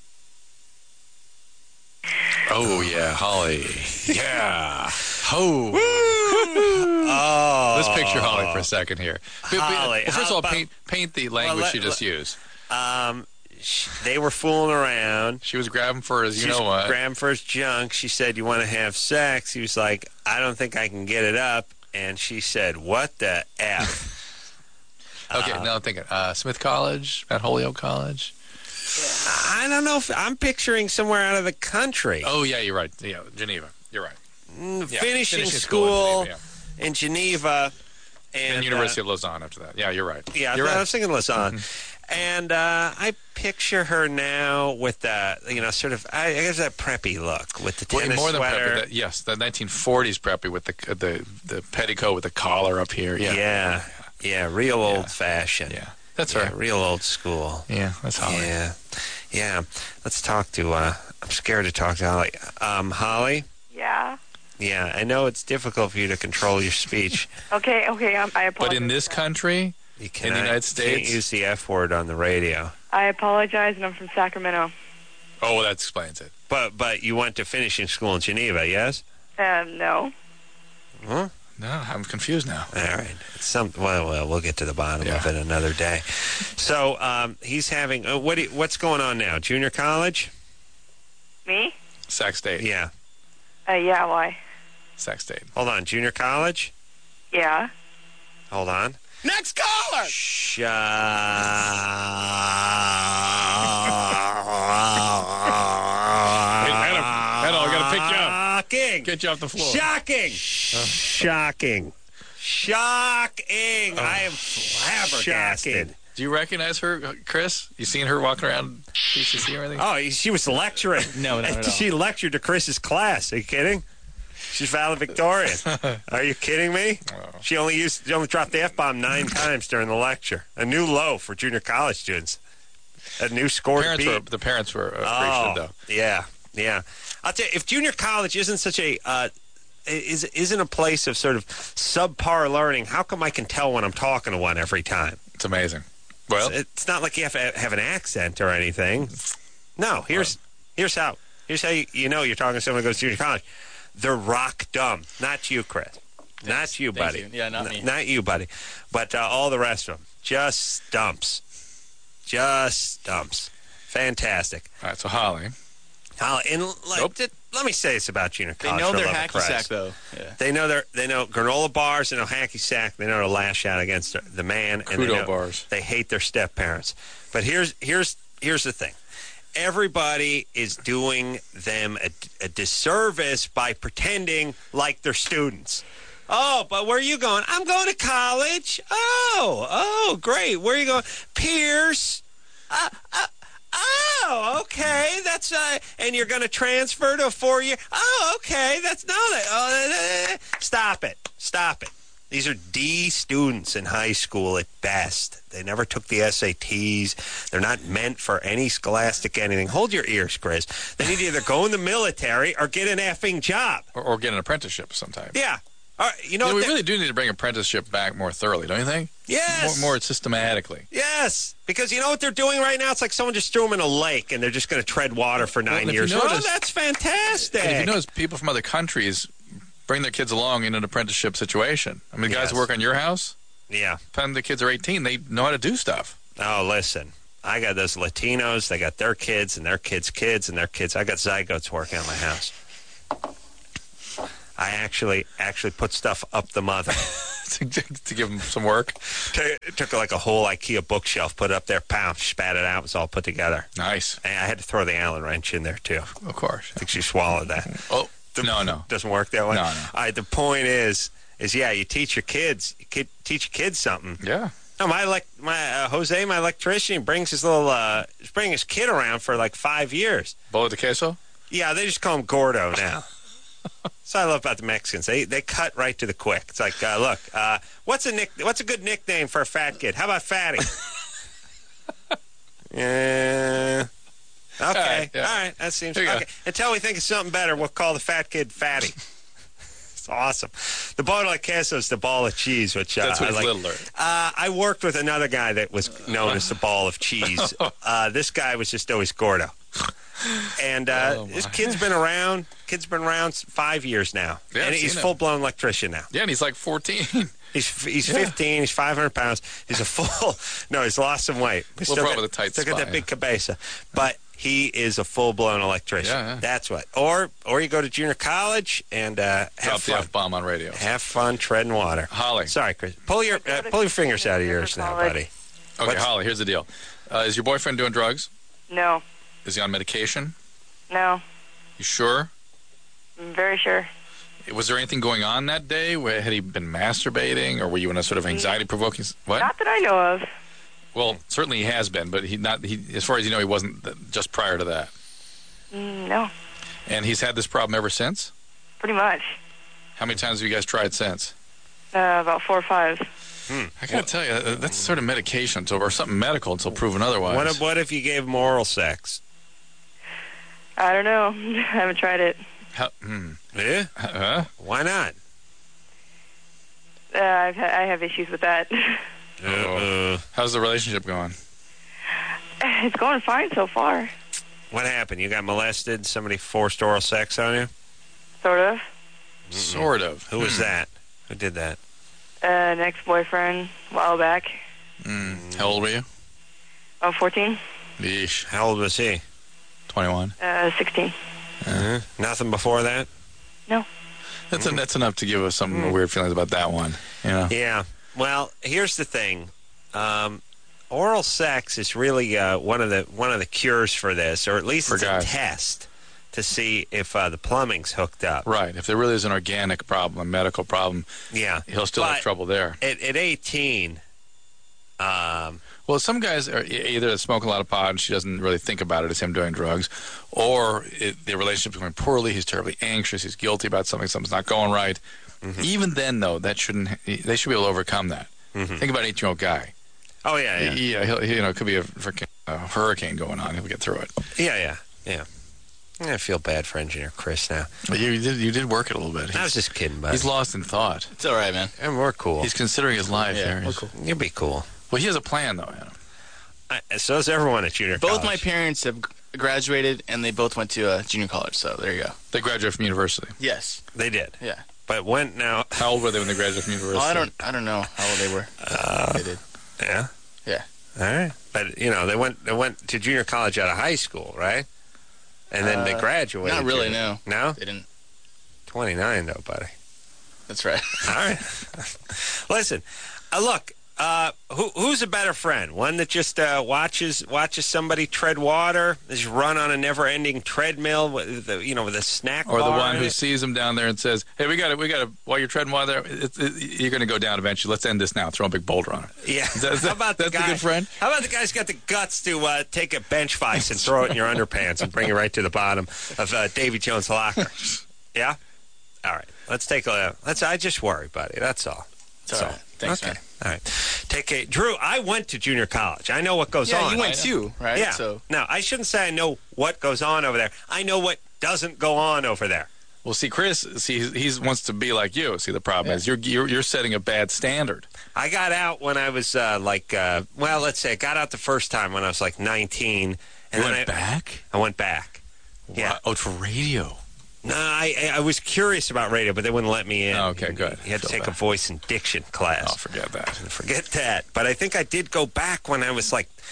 Speaker 6: oh yeah, Holly, yeah, ho.
Speaker 2: Oh,
Speaker 6: let's picture Holly for a second here.
Speaker 2: Holly,
Speaker 6: well, first of all, paint the language she just used.
Speaker 2: They were fooling around.
Speaker 6: She was grabbing for his,
Speaker 2: grabbing for his junk. She said, "You want to have sex?" He was like, "I don't think I can get it up." And she said, "What the F?"
Speaker 6: Okay, now I'm thinking, Smith College, at Holyoke College.
Speaker 2: I don't know if I'm picturing somewhere out of the country.
Speaker 6: Oh yeah, you're right. Yeah, Geneva. You're right.
Speaker 2: Finishing school in Geneva.
Speaker 6: And University of Lausanne after that. Yeah, you're right.
Speaker 2: Yeah, I was thinking Lausanne. Mm-hmm. And I picture her now with that, sort of, I guess that preppy look with the tennis
Speaker 6: more than
Speaker 2: sweater.
Speaker 6: Preppy, yes, the 1940s preppy with the petticoat with the collar up here.
Speaker 2: Yeah, real old-fashioned.
Speaker 6: Yeah, that's right.
Speaker 2: Real old school.
Speaker 6: Yeah, that's Holly.
Speaker 2: Yeah. Let's talk to, I'm scared to talk to Holly. Holly?
Speaker 9: Yeah?
Speaker 2: Yeah, I know it's difficult for you to control your speech.
Speaker 9: Okay, I apologize.
Speaker 6: But in this country... in the United States?
Speaker 2: You can't use the F word on the radio.
Speaker 9: I apologize, and I'm from Sacramento.
Speaker 6: Oh, well, that explains it.
Speaker 2: But you went to finishing school in Geneva, yes?
Speaker 9: No.
Speaker 2: Huh?
Speaker 6: No, I'm confused now.
Speaker 2: All right. Well, we'll get to the bottom of it another day. So he's having... what's going on now? Junior college?
Speaker 9: Me?
Speaker 6: Sac State.
Speaker 2: Yeah.
Speaker 9: Yeah, why?
Speaker 6: Sac State.
Speaker 2: Hold on. Junior college?
Speaker 9: Yeah.
Speaker 2: Hold on.
Speaker 11: Next caller!
Speaker 2: Shut
Speaker 6: Hey, Hannah, I got to pick you up.
Speaker 2: Shocking.
Speaker 6: Get you off the floor.
Speaker 2: Shocking. Shocking. I am flabbergasted.
Speaker 6: Do you recognize her, Chris? You seen her walking around PCC or anything?
Speaker 2: Oh, she was lecturing.
Speaker 11: No.
Speaker 2: She lectured to Chris's class. Are you kidding? She's valedictorian. Are you kidding me?
Speaker 6: Oh.
Speaker 2: She only dropped the F-bomb 9 times during the lecture. A new low for junior college students. A new score to beat.
Speaker 6: The parents were appreciative, though.
Speaker 2: Yeah. I'll tell you, if junior college isn't such a isn't a place of sort of subpar learning, how come I can tell when I'm talking to one every time?
Speaker 6: It's amazing. Well,
Speaker 2: it's not like you have to have an accent or anything. No, here's how you know you're talking to someone who goes to junior college. They're rock dumb. Not you, Chris.
Speaker 11: Thanks.
Speaker 2: Not you, buddy.
Speaker 11: You. Yeah, not me.
Speaker 2: Not you, buddy. But all the rest of them. Just stumps. Fantastic.
Speaker 6: All right, so Holly,
Speaker 2: and let me say this about junior college.
Speaker 11: They know their hacky sack, though. Yeah.
Speaker 2: They know granola bars, they know hacky sack, they know to lash out against the man. And
Speaker 6: Kudo bars.
Speaker 2: They hate their step-parents. But here's the thing. Everybody is doing them a disservice by pretending like they're students. Oh, but where are you going? I'm going to college. Oh, great. Where are you going? Pierce. Oh, okay. That's and you're going to transfer to a 4-year. Oh, okay. Stop it. These are D students in high school at best. They never took the SATs. They're not meant for any scholastic anything. Hold your ears, Chris. They need to either go in the military or get an effing job.
Speaker 6: Or get an apprenticeship sometime.
Speaker 2: Yeah. We
Speaker 6: really do need to bring apprenticeship back more thoroughly, don't you think?
Speaker 2: Yes.
Speaker 6: More systematically.
Speaker 2: Yes. Because you know what they're doing right now? It's like someone just threw them in a lake and they're just going to tread water for 9 years. That's fantastic.
Speaker 6: If you notice, people from other countries bring their kids along in an apprenticeship situation. I mean, the guys who work on your house,
Speaker 2: yeah.
Speaker 6: by the time the kids are 18, they know how to do stuff.
Speaker 2: Oh, listen. I got those Latinos. They got their kids and their kids' kids and their kids. I got zygotes working on my house. I actually put stuff up the mother.
Speaker 6: to give them some work?
Speaker 2: Took like a whole IKEA bookshelf, put it up there, pow, spat it out. It was all put together.
Speaker 6: Nice.
Speaker 2: And I had to throw the Allen wrench in there, too.
Speaker 6: Of course.
Speaker 2: I think she swallowed that.
Speaker 6: Oh, no.
Speaker 2: Doesn't work that way?
Speaker 6: No.
Speaker 2: All right, the point is yeah, you teach your kids. You teach your kids something.
Speaker 6: Yeah.
Speaker 2: No, Jose, my electrician, he brings his little, bringing his kid around for like 5 years.
Speaker 6: Bolo de queso?
Speaker 2: Yeah, they just call him Gordo now. That's what I love about the Mexicans. They cut right to the quick. It's like, look, what's a good nickname for a fat kid? How about Fatty? Yeah. Okay. All right. That seems okay. Until we think of something better, we'll call the fat kid Fatty. It's awesome. The bolo de queso is the ball of cheese, which
Speaker 6: that's what
Speaker 2: I like.
Speaker 6: Littler.
Speaker 2: I worked with another guy that was known as the ball of cheese. This guy was just always Gordo. And this kid's been around. 5 years now,
Speaker 6: yeah,
Speaker 2: and he's full-blown electrician now.
Speaker 6: Yeah, and he's like 14.
Speaker 2: He's 15. He's 500 pounds. He's he's lost some weight.
Speaker 6: Still got the tight
Speaker 2: spine. Still got that big cabeza, but he is a full-blown electrician.
Speaker 6: Yeah.
Speaker 2: That's what. Or you go to junior college and have
Speaker 6: drop
Speaker 2: fun.
Speaker 6: the F-bomb on radio.
Speaker 2: Have fun treading water.
Speaker 6: Holly.
Speaker 2: Sorry, Chris. Pull your fingers out of yours now, buddy.
Speaker 6: Okay, Holly, here's the deal. Is your boyfriend doing drugs?
Speaker 9: No.
Speaker 6: Is he on medication?
Speaker 9: No.
Speaker 6: You sure?
Speaker 9: I'm very sure.
Speaker 6: Was there anything going on that day? Had he been masturbating, or were you in a sort of anxiety-provoking... What?
Speaker 9: Not that I know of.
Speaker 6: Well, certainly he has been, but as far as you know, he wasn't just prior to that.
Speaker 9: No.
Speaker 6: And he's had this problem ever since?
Speaker 9: Pretty much.
Speaker 6: How many times have you guys tried since?
Speaker 9: About 4 or 5.
Speaker 6: I gotta tell you, that's sort of medication, or something medical until proven otherwise.
Speaker 2: What if you gave him oral sex?
Speaker 9: I don't know. I haven't tried it.
Speaker 2: Yeah? Why not?
Speaker 9: I have issues with that.
Speaker 6: How's the relationship going?
Speaker 9: It's going fine so far.
Speaker 2: What happened? You got molested? Somebody forced oral sex on you?
Speaker 9: Sort of.
Speaker 6: Sort of.
Speaker 2: Who was that? Who did that?
Speaker 9: An ex-boyfriend a while back.
Speaker 6: How old were you?
Speaker 9: 14.
Speaker 6: Yeesh.
Speaker 2: How old was he?
Speaker 6: 21.
Speaker 9: 16.
Speaker 2: Nothing before that?
Speaker 9: No.
Speaker 6: That's enough to give us some weird feelings about that one. You know?
Speaker 2: Yeah. Well, here's the thing. Oral sex is really one of the cures for this, or at least it's a test to see if the plumbing's hooked up.
Speaker 6: Right. If there really is an organic problem, a medical problem, he'll still have trouble there.
Speaker 2: At 18...
Speaker 6: well, some guys are either smoke a lot of pot and she doesn't really think about it as him doing drugs, or the relationship's going poorly, he's terribly anxious, he's guilty about something's not going right. Even then, though, they should be able to overcome that. Think about an 18-year-old guy.
Speaker 2: Oh, yeah.
Speaker 6: It could be a freaking hurricane going on. He'll get through it.
Speaker 2: Yeah. I feel bad for engineer Chris now.
Speaker 6: But you did work it a little bit.
Speaker 2: I was just kidding, buddy.
Speaker 6: He's lost in thought.
Speaker 11: It's all right, man.
Speaker 2: And we're cool.
Speaker 6: He's considering his life.
Speaker 11: Yeah, we're cool.
Speaker 2: You'll be cool.
Speaker 6: Well, he has a plan, though, Adam.
Speaker 2: So does everyone at junior college.
Speaker 11: Both my parents have graduated, and they both went to junior college, so there you go.
Speaker 6: They graduated from university?
Speaker 11: Yes.
Speaker 2: They did?
Speaker 11: Yeah.
Speaker 2: But when now...
Speaker 6: How old were they when they graduated from university?
Speaker 11: Oh, I don't know how old they were. They did.
Speaker 2: Yeah?
Speaker 11: Yeah.
Speaker 2: All right. But, they went to junior college out of high school, right? And then they graduated.
Speaker 11: Not really, no.
Speaker 2: No?
Speaker 11: They didn't.
Speaker 2: 29, though, buddy.
Speaker 11: That's right.
Speaker 2: All right. Listen, look, who's a better friend? One that just watches somebody tread water, just run on a never-ending treadmill with a snack bar,
Speaker 6: or the one who sees them down there and says, "Hey, we got to. While you're treading water, you're going to go down eventually. Let's end this now. Throw a big boulder on it."
Speaker 2: Yeah.
Speaker 6: How about that's a good friend?
Speaker 2: How about the guy's got the guts to take a bench vice and throw it in your underpants and bring you right to the bottom of Davy Jones' locker? Yeah. All right. Let's take a. I just worry, buddy. That's all.
Speaker 11: It's all right. Thanks, man.
Speaker 2: All right. Take a Drew. I went to junior college. I know what goes on.
Speaker 11: Yeah, you went too, right?
Speaker 2: Yeah.
Speaker 11: So
Speaker 2: no, I shouldn't say I know what goes on over there. I know what doesn't go on over there.
Speaker 6: Well, see, Chris, he wants to be like you. See, the problem is you're setting a bad standard.
Speaker 2: I got out when I was let's say I got out the first time when I was like 19, and
Speaker 6: then back.
Speaker 2: I went back.
Speaker 6: Wow.
Speaker 2: Yeah.
Speaker 6: Oh, to radio.
Speaker 2: No, I was curious about radio, but they wouldn't let me in.
Speaker 6: Oh, okay, good.
Speaker 2: You had to take a voice and diction class.
Speaker 6: Oh, forget that.
Speaker 2: Forget that. But I think I did go back when I was like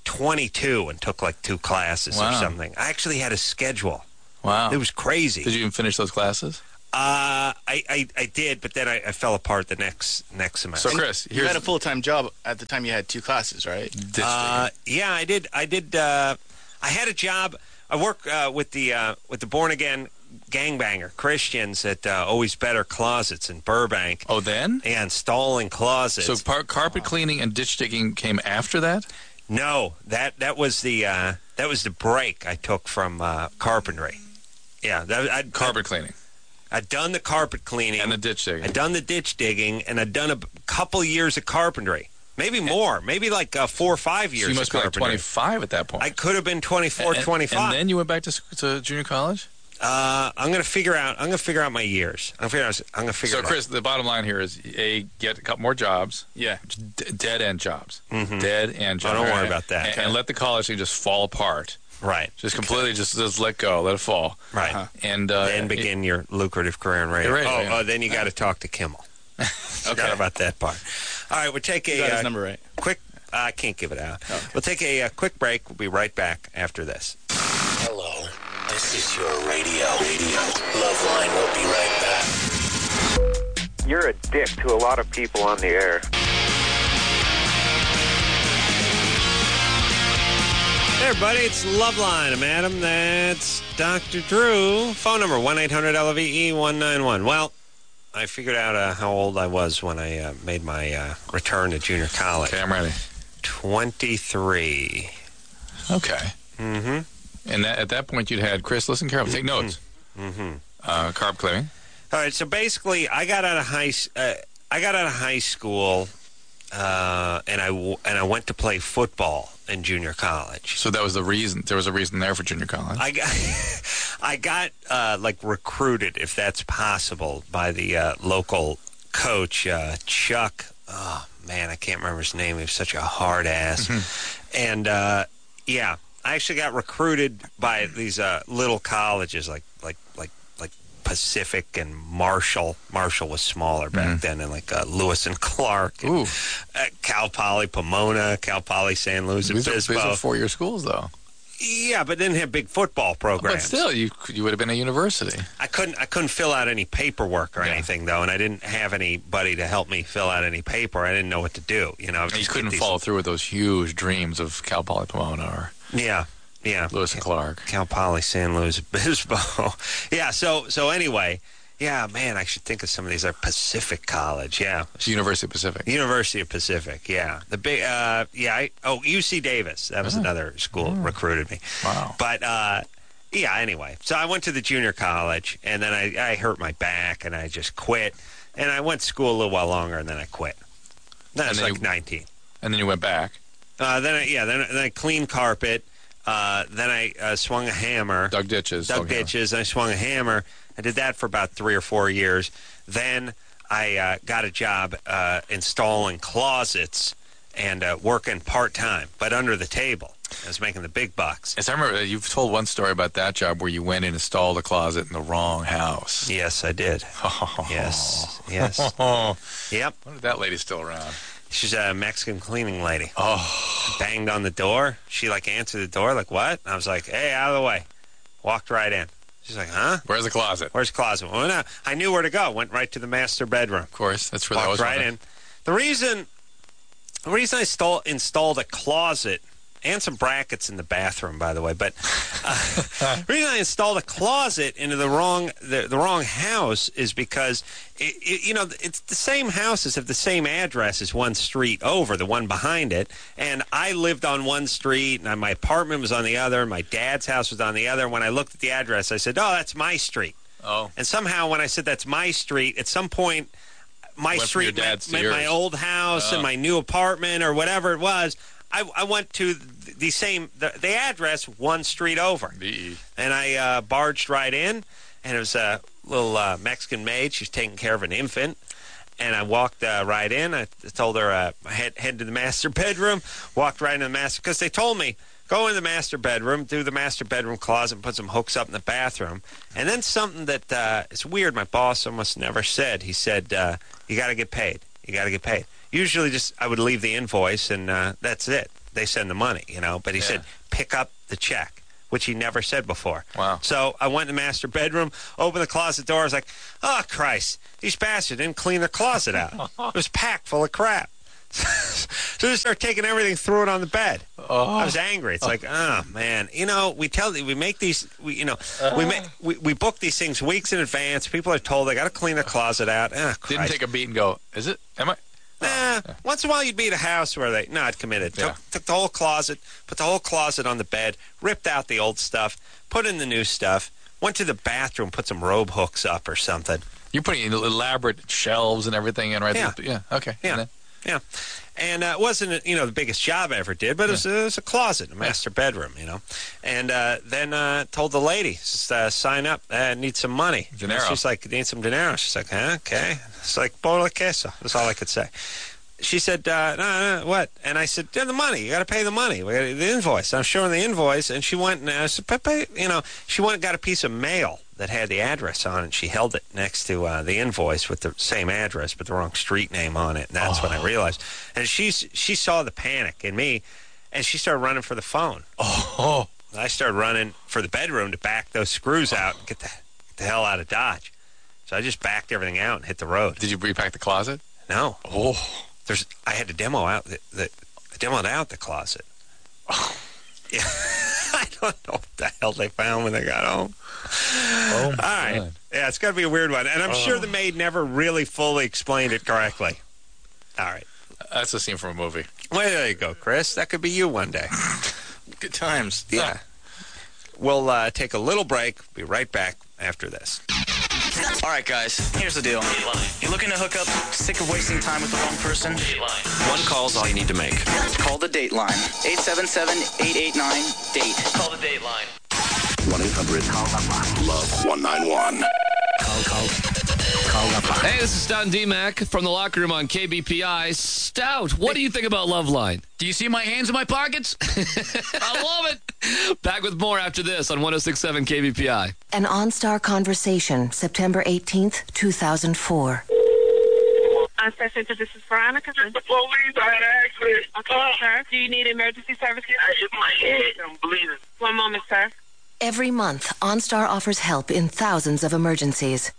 Speaker 2: 22 and took like 2 classes or something. I actually had a schedule.
Speaker 6: Wow.
Speaker 2: It was crazy.
Speaker 6: Did you even finish those classes?
Speaker 2: I did, but then I fell apart the next semester.
Speaker 6: So, Chris,
Speaker 11: you had a full-time job at the time you had 2 classes, right?
Speaker 2: Yeah, I did. I had a job. I work with the born-again gangbanger Christians at Always Better Closets in Burbank.
Speaker 6: Oh, then?
Speaker 2: Yeah, installing closets.
Speaker 6: So carpet cleaning and ditch digging came after that?
Speaker 2: No, that was the break I took from carpentry. Yeah,
Speaker 6: carpet cleaning.
Speaker 2: I'd done the carpet cleaning
Speaker 6: and the ditch digging.
Speaker 2: I'd done the ditch digging, and I'd done a couple years of carpentry. Maybe more. Maybe like 4 or 5 years.
Speaker 6: So you must be like 25 at that point.
Speaker 2: I could have been 24, 25.
Speaker 6: And then you went back to junior college?
Speaker 2: I'm going to figure out my years. I'm going to figure.
Speaker 6: So, Chris, the bottom line here is get a couple more jobs.
Speaker 11: Yeah,
Speaker 6: dead end jobs.
Speaker 2: Mm-hmm.
Speaker 6: Dead end jobs.
Speaker 2: Don't worry about that.
Speaker 6: And let the college thing just fall apart.
Speaker 2: Right.
Speaker 6: Just completely, just let go, let it fall.
Speaker 2: Right.
Speaker 6: And
Speaker 2: then begin your lucrative career in radio. Then you got to talk to Kimmel. Forgot about that part. All right, we'll take
Speaker 11: you got his number right.
Speaker 2: Quick. I can't give it out. Okay. We'll take a quick break. We'll be right back after this.
Speaker 5: Hello, this is your radio. Loveline will be right back.
Speaker 12: You're a dick to a lot of people on the air.
Speaker 2: Hey, everybody, it's Loveline. I'm Adam. That's Dr. Drew. Phone number, 1-800-LVE-191. Well, I figured out how old I was when I made my return to junior college.
Speaker 6: Okay, I'm ready.
Speaker 2: 23.
Speaker 6: Okay.
Speaker 2: Mm-hmm.
Speaker 6: And at that point, you'd had, Chris, listen carefully, take notes.
Speaker 2: Mm-hmm.
Speaker 6: Carb cleaning.
Speaker 2: All right, so basically, I got out of high school, and I went to play football in junior college.
Speaker 6: So that was the reason. There was a reason there for junior college.
Speaker 2: I got like recruited, if that's possible, by the local coach, Chuck. Oh man, I can't remember his name. He was such a hard ass. And yeah, I actually got recruited by these little colleges, like Pacific and Marshall. Marshall was smaller back then, and like Lewis and Clark, and, Cal Poly Pomona, Cal Poly San Luis Obispo.
Speaker 6: These are 4-year schools, though.
Speaker 2: Yeah, but didn't have big football programs.
Speaker 6: But still, you would have been a university.
Speaker 2: I couldn't fill out any paperwork or anything though, and I didn't have anybody to help me fill out any paper. I didn't know what to do. You know,
Speaker 6: you couldn't follow through with those huge dreams of Cal Poly Pomona or Lewis and Clark,
Speaker 2: Cal Poly San Luis Obispo. Yeah. So anyway. Yeah, man, I should think of some of these. Pacific College, yeah.
Speaker 6: University of Pacific.
Speaker 2: University of Pacific, yeah. The big, UC Davis. That was another school recruited me.
Speaker 6: Wow.
Speaker 2: But, yeah, anyway. So I went to the junior college, and then I hurt my back, and I just quit. And I went to school a little while longer, and then I quit. Then I was like 19.
Speaker 6: And then you went back?
Speaker 2: Then I cleaned carpet. Then I swung a hammer.
Speaker 6: Dug ditches.
Speaker 2: And I swung a hammer. I did that for about 3 or 4 years. Then I got a job installing closets and working part-time, but under the table. I was making the big bucks.
Speaker 6: Yes, I remember you've told one story about that job where you went and installed a closet in the wrong house.
Speaker 2: Yes, I did. Yes. Yep.
Speaker 6: I wonder if that lady's still around.
Speaker 2: She's a Mexican cleaning lady.
Speaker 6: Oh.
Speaker 2: Banged on the door. She, answered the door, what? And I was like, hey, out of the way. Walked right in. She's like, huh?
Speaker 6: Where's the closet?
Speaker 2: Well, no, I knew where to go. Went right to the master bedroom.
Speaker 6: Of course. That's where that was.
Speaker 2: Walked right in. The reason I installed a closet and some brackets in the bathroom, by the way, but the reason I installed a closet into the wrong house is because it's the same houses have the same address as one street over, the one behind it, and I lived on one street, and my apartment was on the other, and my dad's house was on the other. And when I looked at the address, I said, "Oh, that's my street."
Speaker 6: Oh,
Speaker 2: and somehow when I said that's my street, at some point, my street meant my old house and my new apartment or whatever it was. I went to the address one street over. And I barged right in, and it was a little Mexican maid. She was taking care of an infant. And I walked right in. I told her, head to the master bedroom, walked right into the master, because they told me, go in the master bedroom, do the master bedroom closet, and put some hooks up in the bathroom. And then something that is weird, my boss almost never said. He said, you got to get paid. You got to get paid. Usually I would leave the invoice, and that's it. they send the money, But he said, pick up the check, which he never said before.
Speaker 6: Wow.
Speaker 2: So I went in the master bedroom, opened the closet door. I was like, oh, Christ, these bastards didn't clean their closet out. It was packed full of crap. So they start taking everything, threw it on the bed. I was angry. It's like, oh man, we make these, we book these things weeks in advance. People are told they got to clean their closet out.
Speaker 6: Didn't take a beat and go, is it? Am I?
Speaker 2: Once in a while you'd be at a house where I'd committed. Took the whole closet, put the whole closet on the bed, ripped out the old stuff, put in the new stuff, went to the bathroom, put some robe hooks up or something.
Speaker 6: You're putting elaborate shelves and everything in, right?
Speaker 2: Yeah.
Speaker 6: Okay.
Speaker 2: Yeah. And it wasn't, the biggest job I ever did, but it was a closet, a master bedroom, And then told the lady, sign up, need some money.
Speaker 6: Dinero.
Speaker 2: She's like, need some dinero. She's like, okay. It's like, bola queso. That's all I could say. She said, no, what? And I said, the money. You got to pay the money. We got the invoice. I'm showing the invoice, and she went and I said, she went and got a piece of mail that had the address on it. She held it next to the invoice with the same address, but the wrong street name on it. And that's when I realized. And she saw the panic in me, and she started running for the phone.
Speaker 6: Oh.
Speaker 2: I started running for the bedroom to back those screws out and get the hell out of Dodge. So I just backed everything out and hit the road.
Speaker 6: Did you repack the closet?
Speaker 2: No.
Speaker 6: Oh.
Speaker 2: I had to demo out demoed out the closet. Oh. Yeah. I don't know what the hell they found when they got home.
Speaker 6: Oh, my
Speaker 2: all right.
Speaker 6: God.
Speaker 2: Yeah, it's got to be a weird one. And I'm sure the maid never really fully explained it correctly. All right.
Speaker 6: That's a scene from a movie.
Speaker 2: Well, there you go, Chris. That could be you one day.
Speaker 11: Good times.
Speaker 2: Yeah. We'll take a little break. Be right back after this.
Speaker 11: All right, guys, here's the deal. You're looking to hook up, sick of wasting time with the wrong person?
Speaker 5: One call's all you need to make.
Speaker 11: Call the Dateline. 877-889-DATE.
Speaker 5: Call the Dateline. 1-800-LOVE-191. Call
Speaker 13: Hey, this is Stout D-Mac from the locker room on KBPI. Stout, what do you think about Loveline?
Speaker 14: Do you see my hands in my pockets?
Speaker 13: I love it. Back with more after this on 106.7 KBPI.
Speaker 15: An OnStar Conversation, September 18th, 2004.
Speaker 16: OnStar Center, this is Veronica. This is the police. I had an accident. Okay, sir. Do you need emergency services? I hit my head. I'm bleeding. One moment, sir.
Speaker 15: Every month, OnStar offers help in thousands of emergencies.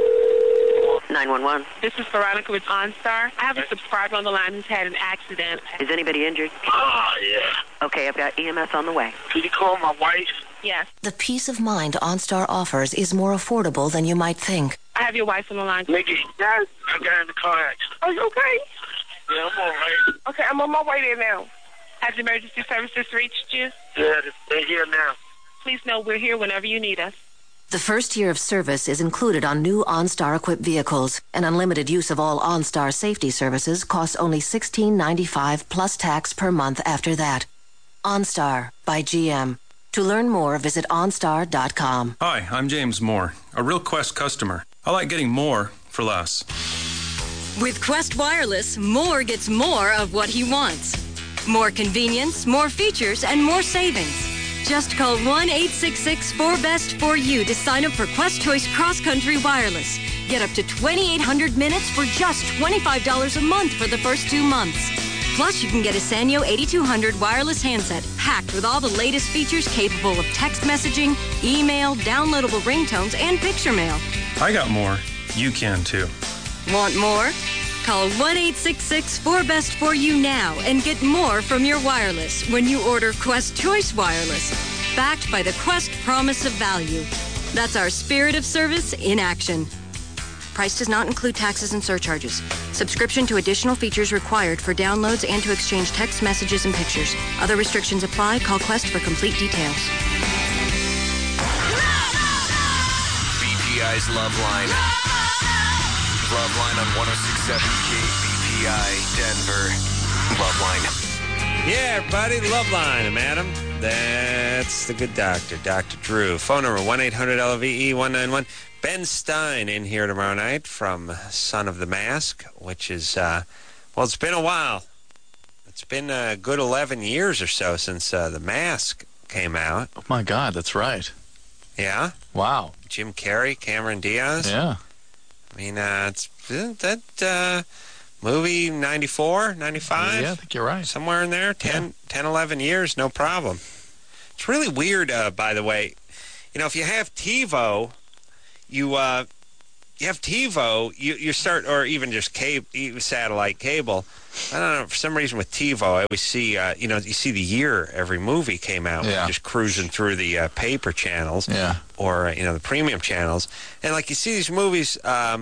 Speaker 16: 911. This is Veronica with OnStar. I have a subscriber on the line who's had an accident.
Speaker 17: Is anybody injured?
Speaker 16: Oh, yeah.
Speaker 17: Okay, I've got EMS on the way.
Speaker 16: Could you call my wife? Yes.
Speaker 15: The peace of mind OnStar offers is more affordable than you might think.
Speaker 16: I have your wife on the line. Nikki, yes, I got in the car accident. Are you okay? Yeah, I'm all right. Okay, I'm on my way there now. Has emergency services reached you? Yeah, they're here now. Please know we're here whenever you need us.
Speaker 15: The first year of service is included on new OnStar-equipped vehicles, and unlimited use of all OnStar safety services costs only $16.95 plus tax per month after that. OnStar by GM. To learn more, visit OnStar.com.
Speaker 18: Hi, I'm James Moore, a Real Quest customer. I like getting more for less.
Speaker 19: With Quest Wireless, Moore gets more of what he wants. More convenience, more features, and more savings. Just call 1-866-4BEST-4U to sign up for Quest Choice Cross Country Wireless. Get up to 2,800 minutes for just $25 a month for the first 2 months. Plus, you can get a Sanyo 8200 wireless handset packed with all the latest features capable of text messaging, email, downloadable ringtones, and picture mail.
Speaker 18: I got more. You can too.
Speaker 19: Want more? Call 1-866-4BEST-4U now and get more from your wireless when you order Quest Choice Wireless, backed by the Quest Promise of Value. That's our spirit of service in action. Price does not include taxes and surcharges. Subscription to additional features required for downloads and to exchange text messages and pictures. Other restrictions apply. Call Quest for complete details.
Speaker 5: BPI's Loveline. Loveline on 106.7 KBPI Denver. Loveline.
Speaker 2: Yeah, everybody, Loveline. I'm Adam. That's the good doctor, Dr. Drew. Phone number 1-800-LVE-191. Ben Stein in here tomorrow night from Son of the Mask, which is, it's been a while. It's been a good 11 years or so since The Mask came out.
Speaker 6: Oh, my God, that's right.
Speaker 2: Yeah?
Speaker 6: Wow. Jim
Speaker 2: Carrey, Cameron Diaz.
Speaker 6: Yeah.
Speaker 2: I mean, Movie 94, 95?
Speaker 6: Yeah, I think you're right.
Speaker 2: Somewhere in there. 10, 11 years, no problem. It's really weird, by the way. If you have TiVo, you start, or even just satellite cable. I don't know, for some reason with TiVo, I always see, you see the year every movie came out.
Speaker 6: Yeah.
Speaker 2: Just cruising through the paper channels.
Speaker 6: Yeah.
Speaker 2: Or, the premium channels. And, you see these movies,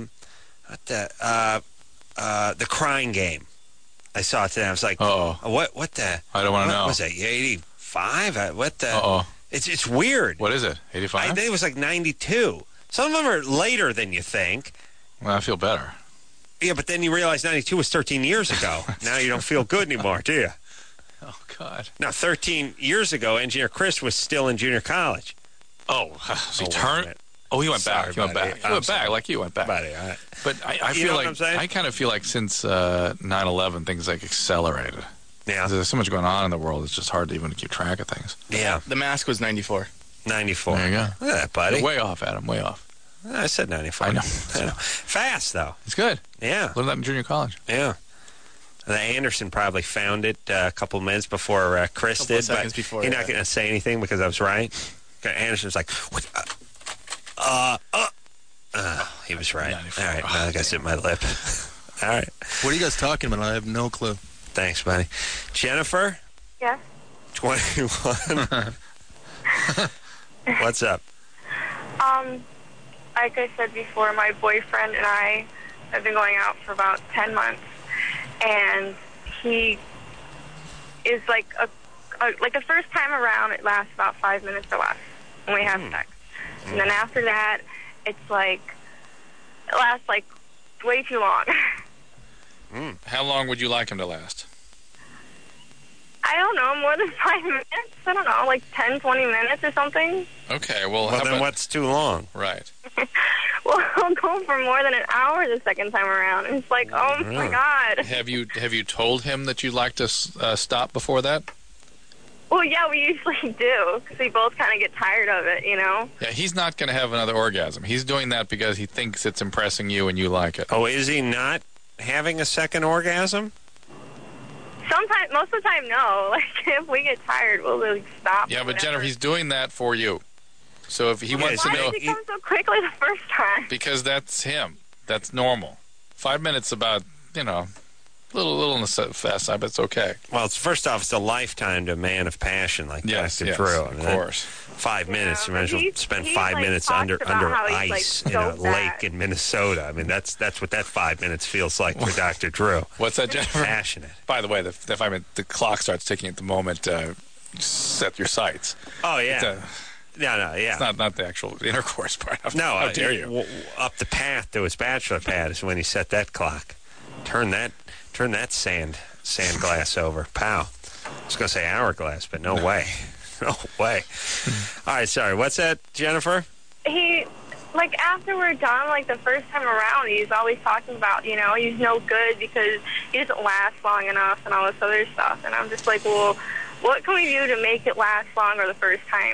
Speaker 2: The Crying Game. I saw it today. I was like, what the?
Speaker 6: I don't want to know.
Speaker 2: What was it, 85? What the?
Speaker 6: Uh-oh.
Speaker 2: It's weird.
Speaker 6: What is it, 85?
Speaker 2: I think it was 92. Some of them are later than you think.
Speaker 6: Well, I feel better.
Speaker 2: Yeah, but then you realize 92 was 13 years ago. Now you don't feel good anymore, do you?
Speaker 6: Oh, God.
Speaker 2: Now, 13 years ago, Engineer Chris was still in junior college.
Speaker 6: Oh, so he turned? Oh, he went back. He went back. He went back like you went back.
Speaker 2: Buddy, all right.
Speaker 6: But I feel like, I kind of feel like since 9/11, things accelerated.
Speaker 2: Yeah.
Speaker 6: There's so much going on in the world, it's just hard to even keep track of things.
Speaker 2: Yeah.
Speaker 20: The Mask was 94.
Speaker 2: 94.
Speaker 6: There you go.
Speaker 2: Look at that, buddy.
Speaker 6: You're way off, Adam, way off.
Speaker 2: I said 94.
Speaker 6: I know.
Speaker 2: Fast, though.
Speaker 6: It's good.
Speaker 2: Yeah.
Speaker 6: Learned that in junior college.
Speaker 2: Yeah. Anderson probably found it a couple minutes before Chris did.
Speaker 20: Seconds before.
Speaker 2: He's not going to say anything because I was right. Anderson's like, what? He was right. 94. All right, now I got to zip my lip. All right.
Speaker 20: What are you guys talking about? I have no clue.
Speaker 2: Thanks, buddy. Jennifer?
Speaker 7: Yes?
Speaker 2: 21. What's up?
Speaker 21: Like I said before, my boyfriend and I have been going out for about 10 months, and he is like the first time around, it lasts about 5 minutes or less when we have sex. And then after that, it's it lasts way too long.
Speaker 6: How long would you like him to last?
Speaker 21: I don't know, more than 5 minutes. I don't know, 10, 20 minutes or something.
Speaker 6: Okay, well
Speaker 2: then what's too long?
Speaker 6: Right.
Speaker 21: Well, I'll go for more than an hour the second time around. And it's like, oh my God.
Speaker 6: Have you told him that you'd like to stop before that?
Speaker 21: Well, yeah, we usually do, because we both kind of get tired of it, Yeah,
Speaker 6: he's not going to have another orgasm. He's doing that because he thinks it's impressing you and you like it.
Speaker 2: Oh, is he not having a second orgasm?
Speaker 21: Sometimes, most of the time, no. If we get tired, we'll stop.
Speaker 6: Yeah, but Jennifer, he's doing that for you. So if he wants to know...
Speaker 21: Why did he come so quickly the first time?
Speaker 6: Because that's him. That's normal. 5 minutes about, a little on the fast side, but it's okay.
Speaker 2: Well, first off, it's a lifetime to a man of passion like Dr. Drew.
Speaker 6: Of course.
Speaker 2: 5 minutes. You might as well spend 5 minutes under ice in a lake in Minnesota. I mean, that's what that 5 minutes feels like for Dr. Drew.
Speaker 6: What's that, Jennifer?
Speaker 2: Passionate.
Speaker 6: By the way, the 5 minute, the clock starts ticking at the moment. Set your sights.
Speaker 2: Oh, yeah. Yeah.
Speaker 6: It's not the actual intercourse part.
Speaker 2: How
Speaker 6: dare you?
Speaker 2: Up the path to his bachelor pad is when he set that clock. Turn that sand glass over. Pow. I was going to say hourglass, but no way. No way. All right, sorry. What's that, Jennifer?
Speaker 21: He, after we're done, the first time around, he's always talking about, he's no good because he doesn't last long enough and all this other stuff. And I'm just like, well, what can we do to make it last longer the first time?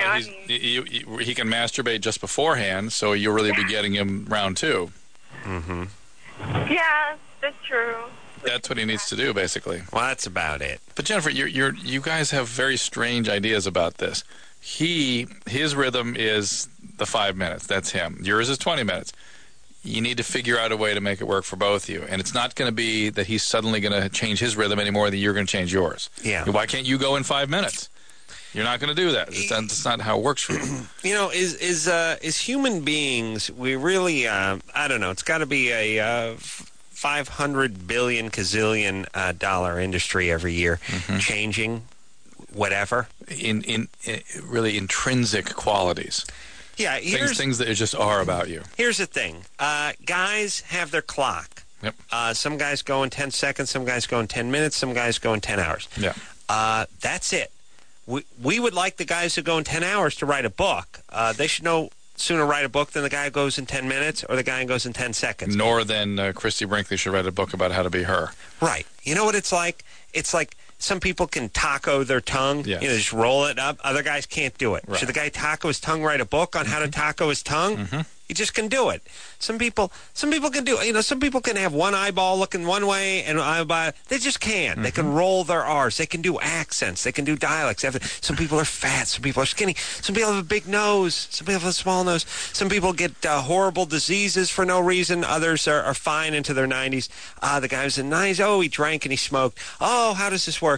Speaker 6: He can masturbate just beforehand, so you'll really be getting him round two.
Speaker 2: Mm-hmm.
Speaker 21: Yeah, that's true.
Speaker 6: That's what he needs to do, basically.
Speaker 2: Well, that's about it.
Speaker 6: But Jennifer, you guys have very strange ideas about this. His rhythm is the 5 minutes. That's him. Yours is 20 minutes. You need to figure out a way to make it work for both of you. And it's not going to be that he's suddenly going to change his rhythm any more than you're going to change yours.
Speaker 2: Yeah.
Speaker 6: Why can't you go in 5 minutes? You're not going to do that. That's not how it works for you.
Speaker 2: Is human beings, we really, I don't know, it's got to be a 500 billion gazillion dollar industry every year, changing whatever.
Speaker 6: In really intrinsic qualities.
Speaker 2: Yeah,
Speaker 6: things that just are about you.
Speaker 2: Here's the thing. Guys have their clock.
Speaker 6: Yep.
Speaker 2: Some guys go in 10 seconds, some guys go in 10 minutes, some guys go in 10 hours.
Speaker 6: Yeah.
Speaker 2: That's it. We would like the guys who go in 10 hours to write a book. They should know sooner write a book than the guy who goes in 10 minutes or the guy who goes in 10 seconds.
Speaker 6: Nor than Christy Brinkley should write a book about how to be her.
Speaker 2: Right. You know what it's like? It's like some people can taco their tongue,
Speaker 6: yes.
Speaker 2: Just roll it up. Other guys can't do it.
Speaker 6: Right.
Speaker 2: Should the guy taco his tongue write a book on how to taco his tongue? You just can do it. Some people can do it. Some people can have one eyeball looking one way and eyeball. They just can't. Mm-hmm. They can roll their R's. They can do accents. They can do dialects. Some people are fat. Some people are skinny. Some people have a big nose. Some people have a small nose. Some people get horrible diseases for no reason. Others are fine into their 90s. The guy was in the 90s. Oh, he drank and he smoked. Oh, how does this work?